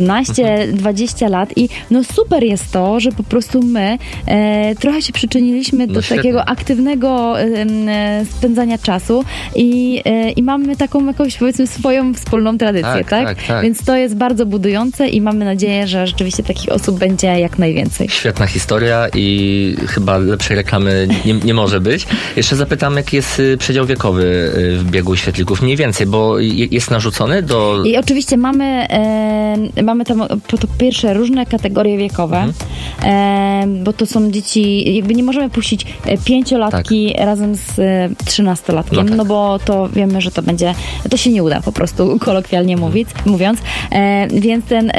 18-20 lat i no super jest to, że po prostu my trochę się przyczyniliśmy do takiego aktywnego spędzania czasu i mamy taką jakąś, powiedzmy, swoją wspólną tradycję, tak? Więc to jest bardzo budujące i mamy nadzieję, że rzeczywiście takich osób będzie jak najwięcej. Świetna historia i chyba lepszej reklamy nie może być. Jeszcze zapytam, jaki jest przedział wiekowy w biegu świetlików? Mniej więcej, bo jest narzucony do... I oczywiście mamy tam po pierwsze różne kategorie wiekowe, bo to są dzieci, jakby nie możemy puścić 5-latki razem z 13-latkiem, no bo to wiemy, że to się nie uda po prostu, kolokwialnie mówiąc. Więc ten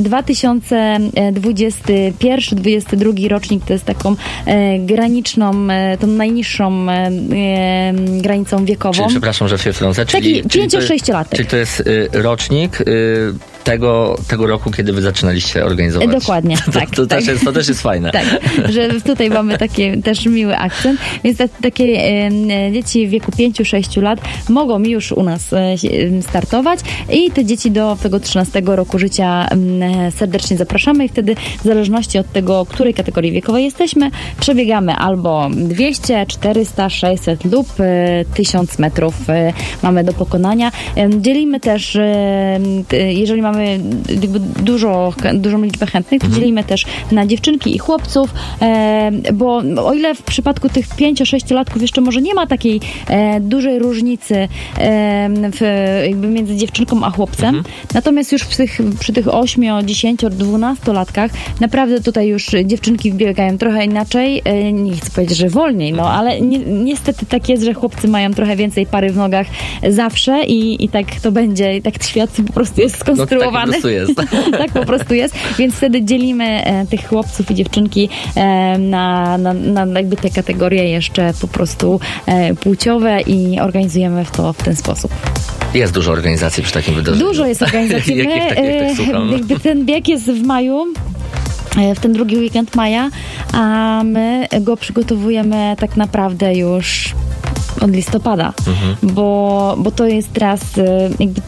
2021-2022 rocznik to jest taką graniczną, tą najniższą granicą wiekową. Czyli, przepraszam, że się wtrącę. Taki 5-6-latek. Czyli to jest rocznik tego roku, kiedy wy zaczynaliście organizować. Dokładnie, tak. To też jest fajne. Tak, że tutaj mamy taki też miły akcent, więc takie dzieci w wieku 5-6 lat mogą już u nas startować i te dzieci do tego 13 roku życia serdecznie zapraszamy i wtedy w zależności od tego, której kategorii wiekowej jesteśmy, przebiegamy albo 200, 400, 600 lub 1000 metrów mamy do pokonania. Dzielimy też, jeżeli mamy dużą liczbę chętnych, to dzielimy też na dziewczynki i chłopców, bo o ile w przypadku tych 5-6-latków jeszcze może nie ma takiej dużej różnicy jakby między dziewczynką a chłopcem, natomiast już przy tych 8, 10, 12-latkach naprawdę tutaj już dziewczynki biegają trochę inaczej, nie chcę powiedzieć, że wolniej, no ale niestety tak jest, że chłopcy mają trochę więcej pary w nogach zawsze i tak to będzie, i tak świat po prostu jest skonstruowany. No, tak po prostu jest. Tak po prostu jest, więc wtedy dzielimy tych chłopców i dziewczynki na jakby te kategorie jeszcze po prostu płciowe i i organizujemy to w ten sposób. Jest dużo organizacji przy takim wydarzeniu. Dużo jest organizacji. Jakby ten bieg jest w maju, w ten drugi weekend maja, a my go przygotowujemy tak naprawdę już od listopada, bo to jest teraz jakby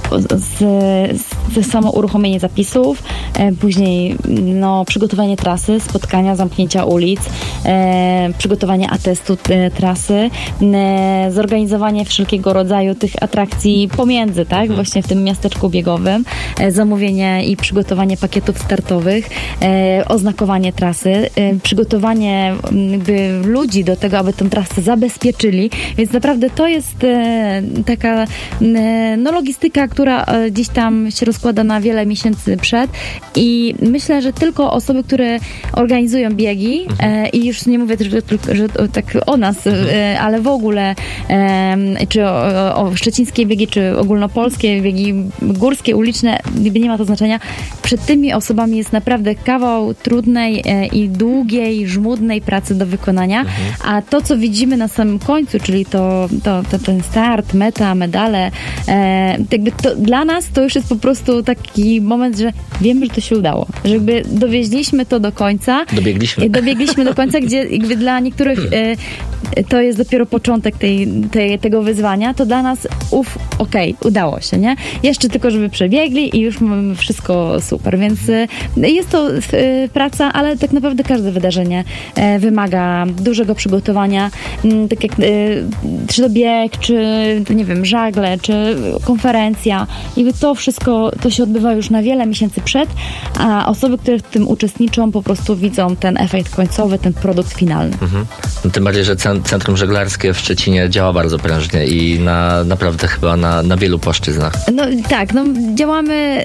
samo uruchomienie zapisów, później przygotowanie trasy, spotkania, zamknięcia ulic, przygotowanie atestu trasy, zorganizowanie wszelkiego rodzaju tych atrakcji pomiędzy, tak, właśnie w tym miasteczku biegowym, zamówienie i przygotowanie pakietów startowych, oznakowanie trasy, przygotowanie jakby ludzi do tego, aby tę trasę zabezpieczyli, więc naprawdę to jest taka logistyka, która gdzieś tam się rozkłada na wiele miesięcy przed i myślę, że tylko osoby, które organizują biegi i już nie mówię też, że tak o nas, ale w ogóle czy o szczecińskie biegi, czy ogólnopolskie biegi górskie, uliczne, nie ma to znaczenia. Przed tymi osobami jest naprawdę kawał trudnej i długiej, żmudnej pracy do wykonania, a to, co widzimy na samym końcu, czyli to ten start, meta, medale, jakby to dla nas to już jest po prostu taki moment, że wiemy, że to się udało, że jakby dowieźliśmy to do końca. Dobiegliśmy do końca, gdzie jakby dla niektórych to jest dopiero początek tego wyzwania, to dla nas udało się, nie? Jeszcze tylko, żeby przebiegli i już mamy wszystko super, więc jest to praca, ale tak naprawdę każde wydarzenie wymaga dużego przygotowania, tak jak czy to bieg, czy nie wiem, żagle, czy konferencja, jakby to wszystko, to się odbywa już na wiele miesięcy przed, a osoby, które w tym uczestniczą, po prostu widzą ten efekt końcowy, ten produkt finalny. No, tym bardziej, że Centrum Żeglarskie w Szczecinie działa bardzo prężnie i naprawdę chyba na wielu płaszczyznach. No tak, działamy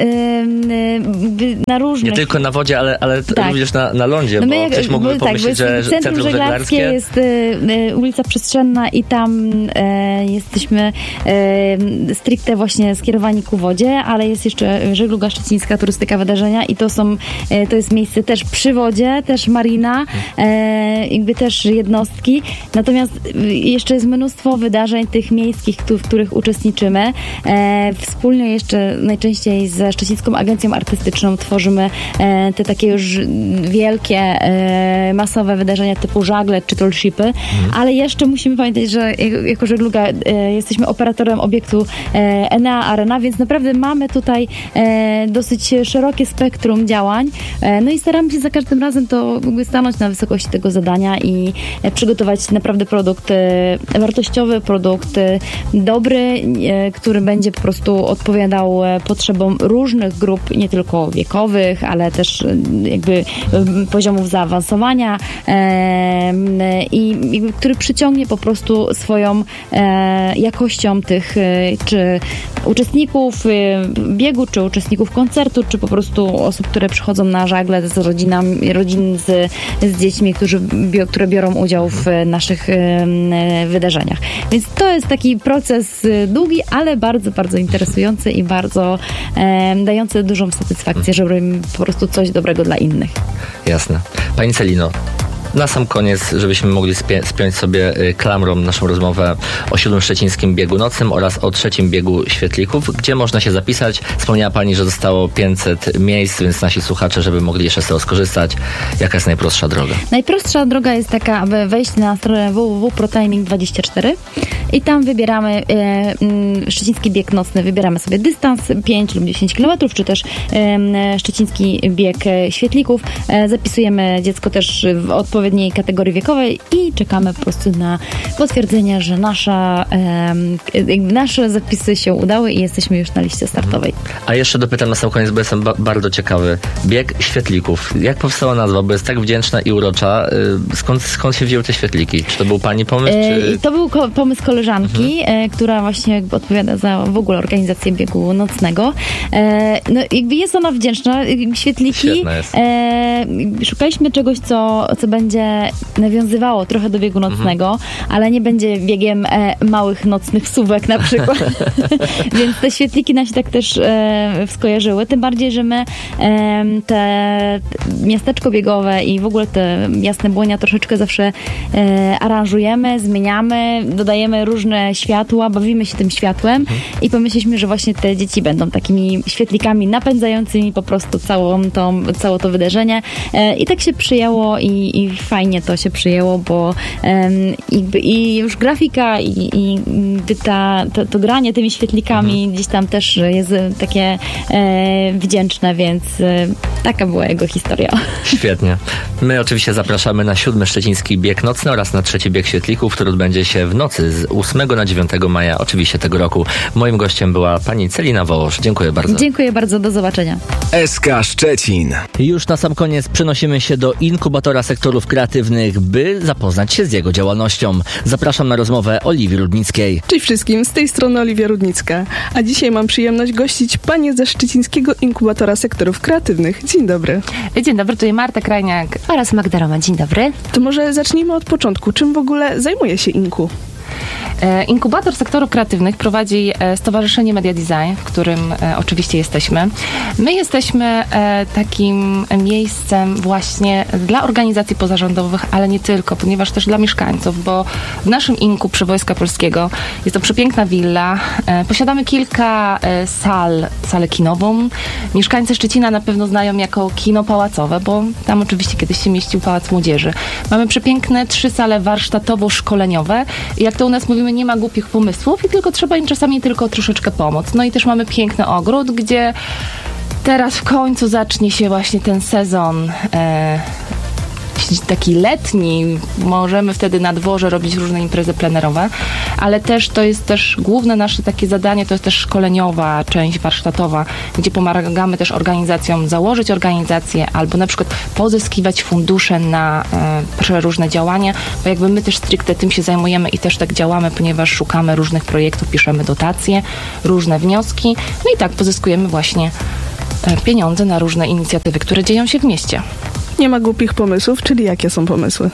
na różnych... Nie tylko na wodzie, ale tak, również na lądzie, bo ktoś mógłby pomyśleć, że Centrum Żeglarskie jest ulica Przestrzenna i tam jesteśmy stricte właśnie skierowani ku wodzie, ale jest jeszcze Żegluga Szczecińska, turystyka wydarzenia i to jest miejsce też przy wodzie, też marina, jakby też jednostki. Natomiast jeszcze jest mnóstwo wydarzeń tych miejskich, w których uczestniczymy. Wspólnie jeszcze najczęściej ze Szczecińską Agencją Artystyczną tworzymy te takie już wielkie, masowe wydarzenia typu żagle czy trollshipy, ale jeszcze musimy pamiętać, że jako Żegluga jesteśmy operatorem obiektu Enea Arena, więc naprawdę mamy tutaj dosyć szerokie spektrum działań. No i staramy się za każdym razem to stanąć na wysokości tego zadania i przygotować naprawdę produkt wartościowy, produkt dobry, który będzie po prostu odpowiadał potrzebom różnych grup, nie tylko wiekowych, ale też jakby poziomów zaawansowania i który przyciągnie po prostu swoją jakością tych czy uczestników biegu, czy uczestników koncertu, czy po prostu osób, które przychodzą na żagle z rodzin z dziećmi, które biorą udział w naszych wydarzeniach. Więc to jest taki proces długi, ale bardzo, bardzo interesujący i bardzo dający dużą satysfakcję, że robimy po prostu coś dobrego dla innych. Jasne. Pani Celino, na sam koniec, żebyśmy mogli spiąć sobie klamrą naszą rozmowę o 7. Szczecińskim Biegu Nocnym oraz o 3. Biegu Świetlików, gdzie można się zapisać. Wspomniała Pani, że zostało 500 miejsc, więc nasi słuchacze, żeby mogli jeszcze z tego skorzystać. Jaka jest najprostsza droga? Najprostsza droga jest taka, aby wejść na stronę www.protiming24 i tam wybieramy Szczeciński Bieg Nocny, wybieramy sobie dystans 5 lub 10 km, czy też Szczeciński Bieg Świetlików. Zapisujemy dziecko też w odpowiedniej kategorii wiekowej i czekamy po prostu na potwierdzenie, że nasze zapisy się udały i jesteśmy już na liście startowej. A jeszcze dopytam na sam koniec, bo jestem bardzo ciekawy. Bieg Świetlików. Jak powstała nazwa? Bo jest tak wdzięczna i urocza. Skąd się wzięły te świetliki? Czy to był Pani pomysł? Czy... To był pomysł koleżanki, która właśnie jakby odpowiada za w ogóle organizację biegu nocnego. No jakby jest ona wdzięczna. Świetliki. Szukaliśmy czegoś, co będzie nawiązywało trochę do biegu nocnego, ale nie będzie biegiem małych nocnych suwek na przykład. Więc te świetliki nam się tak też skojarzyły. Tym bardziej, że my te miasteczko biegowe i w ogóle te jasne błonia troszeczkę zawsze aranżujemy, zmieniamy, dodajemy różne światła, bawimy się tym światłem i pomyśleliśmy, że właśnie te dzieci będą takimi świetlikami napędzającymi po prostu całe to wydarzenie. I tak się przyjęło i fajnie to się przyjęło, bo i już grafika i to granie tymi świetlikami gdzieś tam też jest takie wdzięczne, więc taka była jego historia. Świetnie. My oczywiście zapraszamy na 7. Szczeciński Bieg Nocny oraz na 3. Bieg Świetlików, który odbędzie się w nocy z 8 na 9 maja, oczywiście tego roku. Moim gościem była pani Celina Wołosz. Dziękuję bardzo. Dziękuję bardzo, do zobaczenia. SK Szczecin. Już na sam koniec przenosimy się do inkubatora sektorów kreatywnych, by zapoznać się z jego działalnością. Zapraszam na rozmowę Oliwii Rudnickiej. Cześć wszystkim, z tej strony Oliwia Rudnicka, a dzisiaj mam przyjemność gościć panię ze Szczecińskiego Inkubatora Sektorów Kreatywnych. Dzień dobry. Dzień dobry, tutaj Marta Krajniak oraz Magda Roman. Dzień dobry. To może zacznijmy od początku. Czym w ogóle zajmuje się Inku? Inkubator sektorów kreatywnych prowadzi Stowarzyszenie Media Design, w którym oczywiście jesteśmy. My jesteśmy takim miejscem właśnie dla organizacji pozarządowych, ale nie tylko, ponieważ też dla mieszkańców, bo w naszym Inku przy Wojska Polskiego jest to przepiękna willa. Posiadamy kilka salę kinową. Mieszkańcy Szczecina na pewno znają jako kino pałacowe, bo tam oczywiście kiedyś się mieścił Pałac Młodzieży. Mamy przepiękne 3 sale warsztatowo-szkoleniowe. Jak to u nas mówimy, nie ma głupich pomysłów i tylko trzeba im czasami tylko troszeczkę pomóc. No i też mamy piękny ogród, gdzie teraz w końcu zacznie się właśnie ten sezon taki letni. Możemy wtedy na dworze robić różne imprezy plenerowe, ale też to jest też główne nasze takie zadanie, to jest też szkoleniowa część warsztatowa, gdzie pomagamy też organizacjom założyć organizację albo na przykład pozyskiwać fundusze na różne działania, bo jakby my też stricte tym się zajmujemy i też tak działamy, ponieważ szukamy różnych projektów, piszemy dotacje, różne wnioski, no i tak pozyskujemy właśnie pieniądze na różne inicjatywy, które dzieją się w mieście. Nie ma głupich pomysłów, czyli jakie są pomysły?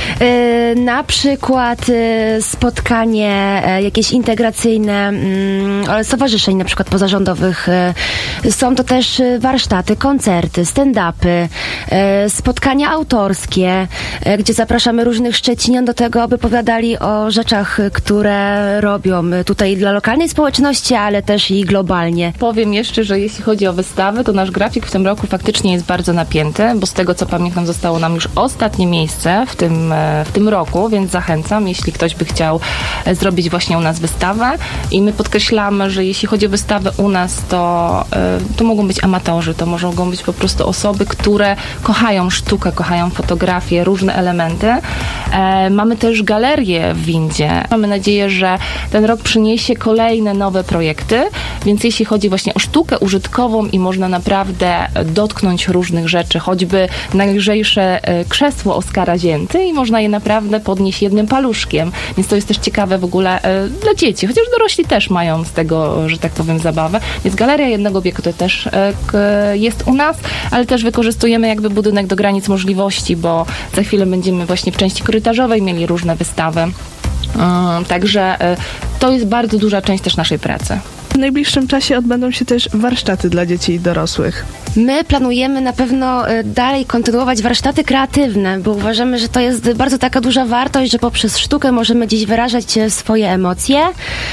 Na przykład spotkanie jakieś integracyjne stowarzyszeń, na przykład pozarządowych. Są to też warsztaty, koncerty, stand-upy, spotkania autorskie, gdzie zapraszamy różnych Szczecinian do tego, aby opowiadali o rzeczach, które robią tutaj dla lokalnej społeczności, ale też i globalnie. Powiem jeszcze, że jeśli chodzi o wystawy, to nasz grafik w tym roku faktycznie jest bardzo napięty, bo z tego co pamiętam, zostało nam już ostatnie miejsce w tym roku, więc zachęcam, jeśli ktoś by chciał zrobić właśnie u nas wystawę i my podkreślamy, że jeśli chodzi o wystawę u nas, to mogą być amatorzy, to mogą być po prostu osoby, które kochają sztukę, kochają fotografię, różne elementy. Mamy też galerię w windzie. Mamy nadzieję, że ten rok przyniesie kolejne nowe projekty, więc jeśli chodzi właśnie o sztukę użytkową i można naprawdę dotknąć różnych rzeczy, choćby najlżejsze krzesło Oskara Zięty i można je naprawdę podnieść jednym paluszkiem, więc to jest też ciekawe w ogóle dla dzieci, chociaż dorośli też mają z tego, że tak powiem, zabawę, więc Galeria Jednego Wieku to też jest u nas, ale też wykorzystujemy jakby budynek do granic możliwości, bo za chwilę będziemy właśnie w części korytarzowej mieli różne wystawy, także to jest bardzo duża część też naszej pracy. W najbliższym czasie odbędą się też warsztaty dla dzieci i dorosłych. My planujemy na pewno dalej kontynuować warsztaty kreatywne, bo uważamy, że to jest bardzo taka duża wartość, że poprzez sztukę możemy gdzieś wyrażać swoje emocje.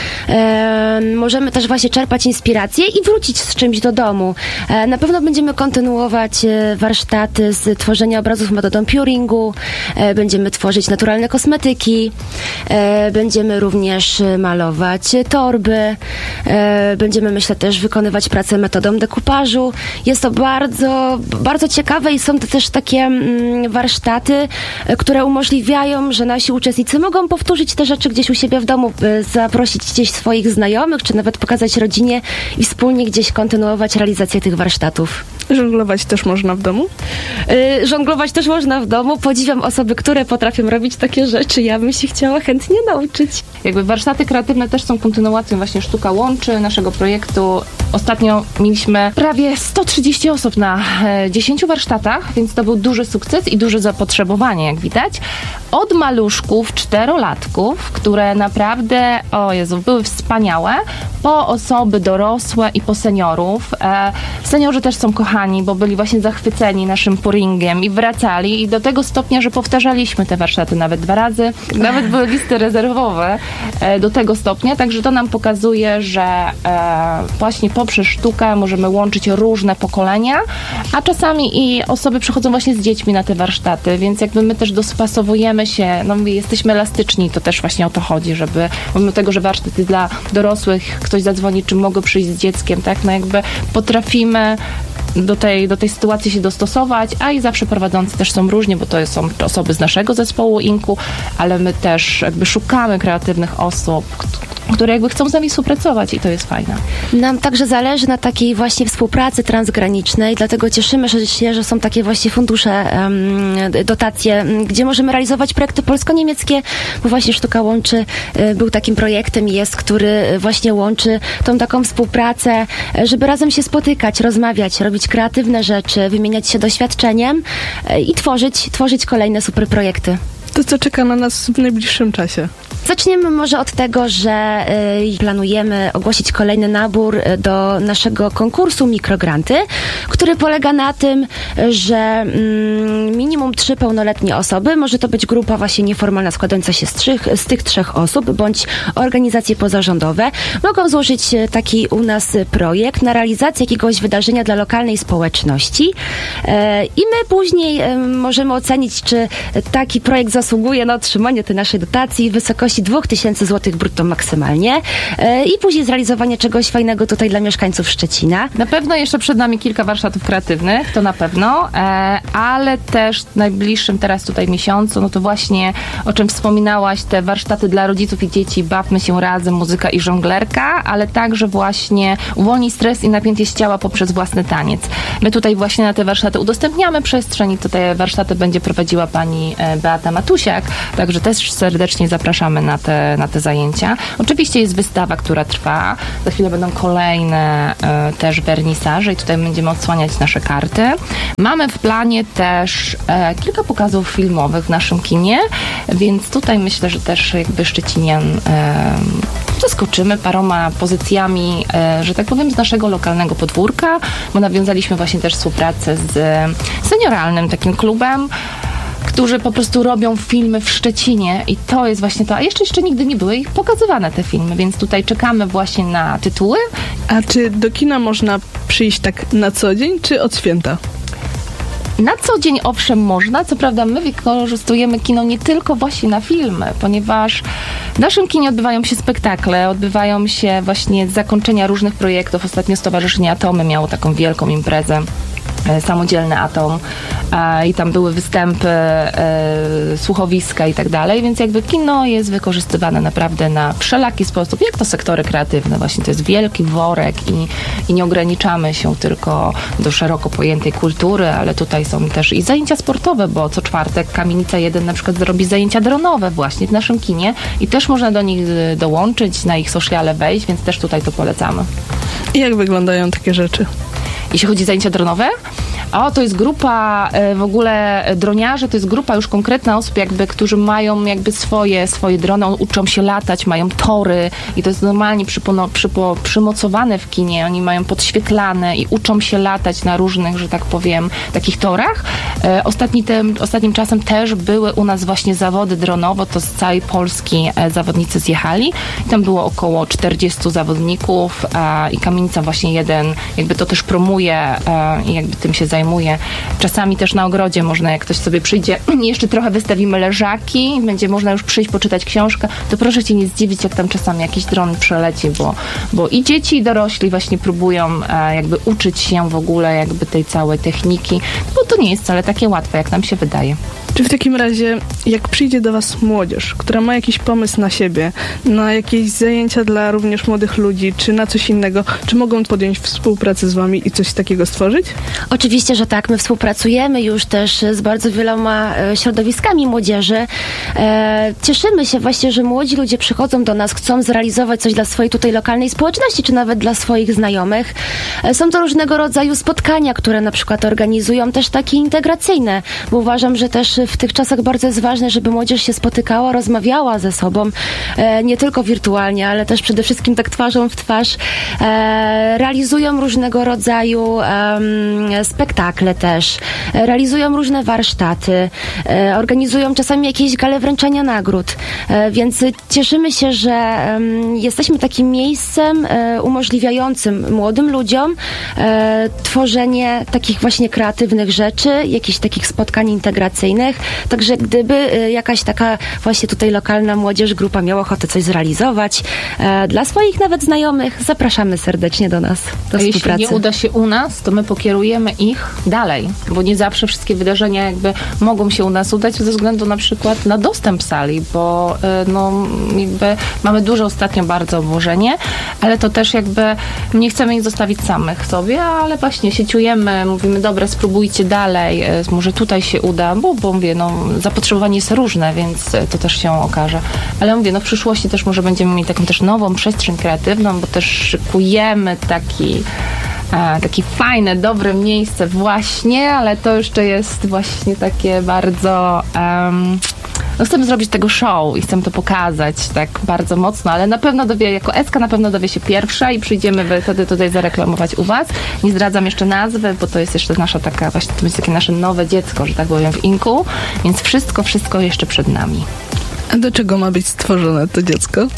Możemy też właśnie czerpać inspiracje i wrócić z czymś do domu. Na pewno będziemy kontynuować warsztaty z tworzenia obrazów metodą puringu, będziemy tworzyć naturalne kosmetyki, będziemy również malować torby, będziemy, myślę, też wykonywać pracę metodą dekupażu. Jest to bardzo, bardzo ciekawe i są to też takie warsztaty, które umożliwiają, że nasi uczestnicy mogą powtórzyć te rzeczy gdzieś u siebie w domu, zaprosić gdzieś swoich znajomych, czy nawet pokazać rodzinie i wspólnie gdzieś kontynuować realizację tych warsztatów. Żonglować też można w domu? Żonglować też można w domu. Podziwiam osoby, które potrafią robić takie rzeczy. Ja bym się chciała chętnie nauczyć. Jakby warsztaty kreatywne też są kontynuacją właśnie Sztuka Łączy, naszego projektu. Ostatnio mieliśmy prawie 130 osób na 10 warsztatach, więc to był duży sukces i duże zapotrzebowanie, jak widać. Od maluszków, 4-latków, które naprawdę, o Jezu, były wspaniałe, po osoby dorosłe i po seniorów. Seniorzy też są kochani, bo byli właśnie zachwyceni naszym puringiem i wracali i do tego stopnia, że powtarzaliśmy te warsztaty nawet 2 razy. Nawet były listy rezerwowe do tego stopnia, także to nam pokazuje, że właśnie poprzez sztukę możemy łączyć różne pokolenia, a czasami i osoby przychodzą właśnie z dziećmi na te warsztaty, więc jakby my też dostosowujemy się, no mówię, jesteśmy elastyczni, to też właśnie o to chodzi, żeby pomimo tego, że warsztat jest dla dorosłych, ktoś zadzwoni, czy mogę przyjść z dzieckiem, tak, no jakby potrafimy do tej sytuacji się dostosować, a i zawsze prowadzący też są różni, bo to są osoby z naszego zespołu INKU, ale my też jakby szukamy kreatywnych osób, które jakby chcą z nami współpracować i to jest fajne. Nam także zależy na takiej właśnie współpracy transgranicznej, dlatego cieszymy się, że są takie właśnie fundusze, dotacje, gdzie możemy realizować projekty polsko-niemieckie, bo właśnie Sztuka Łączy był takim projektem i jest, który właśnie łączy tą taką współpracę, żeby razem się spotykać, rozmawiać, robić kreatywne rzeczy, wymieniać się doświadczeniem i tworzyć kolejne super projekty. To co czeka na nas w najbliższym czasie? Zaczniemy może od tego, że planujemy ogłosić kolejny nabór do naszego konkursu Mikrogranty, który polega na tym, że minimum 3 pełnoletnie osoby, może to być grupa właśnie nieformalna składająca się z tych 3 osób, bądź organizacje pozarządowe, mogą złożyć taki u nas projekt na realizację jakiegoś wydarzenia dla lokalnej społeczności i my później możemy ocenić, czy taki projekt zasługuje na otrzymanie tej naszej dotacji w wysokości 2000 zł brutto maksymalnie i później zrealizowanie czegoś fajnego tutaj dla mieszkańców Szczecina. Na pewno jeszcze przed nami kilka warsztatów kreatywnych, to na pewno, ale też w najbliższym teraz tutaj miesiącu, no to właśnie o czym wspominałaś, te warsztaty dla rodziców i dzieci, bawmy się razem, muzyka i żonglerka, ale także właśnie uwolnij stres i napięcie z ciała poprzez własny taniec. My tutaj właśnie na te warsztaty udostępniamy przestrzeń i tutaj warsztaty będzie prowadziła pani Beata Matusiak, także też serdecznie zapraszamy na te zajęcia. Oczywiście jest wystawa, która trwa. Za chwilę będą kolejne też wernisaże i tutaj będziemy odsłaniać nasze karty. Mamy w planie też kilka pokazów filmowych w naszym kinie, więc tutaj myślę, że też jakby Szczecinian zaskoczymy paroma pozycjami, że tak powiem, z naszego lokalnego podwórka, bo nawiązaliśmy właśnie też współpracę z senioralnym takim klubem, którzy po prostu robią filmy w Szczecinie i to jest właśnie to, a jeszcze nigdy nie były ich pokazywane te filmy, więc tutaj czekamy właśnie na tytuły. A czy do kina można przyjść tak na co dzień, czy od święta? Na co dzień owszem można, co prawda my wykorzystujemy kino nie tylko właśnie na filmy, ponieważ w naszym kinie odbywają się spektakle, odbywają się właśnie zakończenia różnych projektów. Ostatnio Stowarzyszenie Atomy miało taką wielką imprezę, Samodzielny Atom, i tam były występy, słuchowiska i tak dalej, więc jakby kino jest wykorzystywane naprawdę na wszelaki sposób, jak to sektory kreatywne. Właśnie to jest wielki worek i nie ograniczamy się tylko do szeroko pojętej kultury, ale tutaj są też i zajęcia sportowe, bo co czwartek Kamienica 1 na przykład zrobi zajęcia dronowe właśnie w naszym kinie i też można do nich dołączyć, na ich sociale wejść, więc też tutaj to polecamy. I jak wyglądają takie rzeczy? Jeśli chodzi o zajęcia dronowe, to jest grupa w ogóle droniarzy, to jest grupa już konkretna osób, jakby, którzy mają jakby swoje drony, uczą się latać, mają tory i to jest normalnie przymocowane w kinie, oni mają podświetlane i uczą się latać na różnych, że tak powiem, takich torach. Ostatnim czasem też były u nas właśnie zawody dronowe, to z całej Polski zawodnicy zjechali i tam było około 40 zawodników i Kamienica właśnie 1 jakby to też promuje i jakby tym się zajmuje. Czasami też na ogrodzie można, jak ktoś sobie przyjdzie, jeszcze trochę wystawimy leżaki, będzie można już przyjść, poczytać książkę, to proszę cię nie zdziwić, jak tam czasami jakiś dron przeleci, bo i dzieci, i dorośli właśnie próbują jakby uczyć się w ogóle jakby tej całej techniki, bo to nie jest wcale takie łatwe, jak nam się wydaje. Czy w takim razie, jak przyjdzie do was młodzież, która ma jakiś pomysł na siebie, na jakieś zajęcia dla również młodych ludzi, czy na coś innego, czy mogą podjąć współpracę z wami i coś takiego stworzyć? Oczywiście, że tak. My współpracujemy już też z bardzo wieloma środowiskami młodzieży. Cieszymy się właśnie, że młodzi ludzie przychodzą do nas, chcą zrealizować coś dla swojej tutaj lokalnej społeczności, czy nawet dla swoich znajomych. Są to różnego rodzaju spotkania, które na przykład organizują też takie integracyjne, bo uważam, że też że w tych czasach bardzo jest ważne, żeby młodzież się spotykała, rozmawiała ze sobą, nie tylko wirtualnie, ale też przede wszystkim tak twarzą w twarz. Realizują różnego rodzaju spektakle też, realizują różne warsztaty, organizują czasami jakieś gale wręczania nagród, więc cieszymy się, że jesteśmy takim miejscem umożliwiającym młodym ludziom tworzenie takich właśnie kreatywnych rzeczy, jakichś takich spotkań integracyjnych. Także gdyby jakaś taka właśnie tutaj lokalna młodzież, grupa miała ochotę coś zrealizować dla swoich nawet znajomych, zapraszamy serdecznie do nas, do współpracy. Jeśli nie uda się u nas, to my pokierujemy ich dalej, bo nie zawsze wszystkie wydarzenia jakby mogą się u nas udać ze względu na przykład na dostęp sali, bo no jakby mamy duże ostatnio bardzo obłożenie, ale to też jakby nie chcemy ich zostawić samych sobie, ale właśnie sieciujemy, mówimy, dobra, spróbujcie dalej, może tutaj się uda, bo mówię, no zapotrzebowanie jest różne, więc to też się okaże. Ale mówię, no w przyszłości też może będziemy mieli taką też nową przestrzeń kreatywną, bo też szykujemy takie fajne, dobre miejsce właśnie, ale to jeszcze jest właśnie takie bardzo... no chcemy zrobić tego show i chcemy to pokazać tak bardzo mocno, ale na pewno jako Eska na pewno dowie się pierwsza i przyjdziemy wtedy tutaj zareklamować u was. Nie zdradzam jeszcze nazwy, bo to jest jeszcze nasza taka, właśnie to będzie takie nasze nowe dziecko, że tak powiem, w Inku, więc wszystko jeszcze przed nami. A do czego ma być stworzone to dziecko?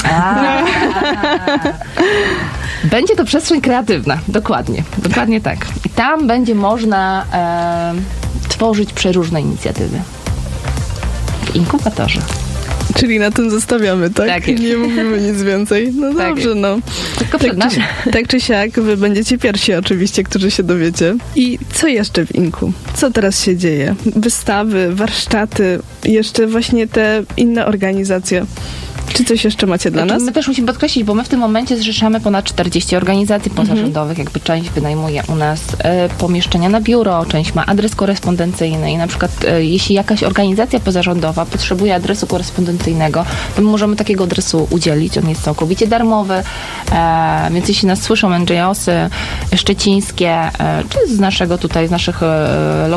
Będzie to przestrzeń kreatywna, dokładnie tak. I tam będzie można tworzyć przeróżne inicjatywy. W inkubatorze. Czyli na tym zostawiamy, tak? Tak jest. Nie mówimy nic więcej. No tak dobrze, jest. no. Tylko przed nami. Tak czy siak, wy będziecie pierwsi oczywiście, którzy się dowiecie. I co jeszcze w Inku? Co teraz się dzieje? Wystawy, warsztaty, jeszcze właśnie te inne organizacje. Czy coś jeszcze macie dla nas? My też musimy podkreślić, bo my w tym momencie zrzeszamy ponad 40 organizacji pozarządowych. Jakby część wynajmuje u nas pomieszczenia na biuro, część ma adres korespondencyjny i na przykład jeśli jakaś organizacja pozarządowa potrzebuje adresu korespondencyjnego, to my możemy takiego adresu udzielić. On jest całkowicie darmowy, więc jeśli nas słyszą NGO-sy szczecińskie, czy z naszych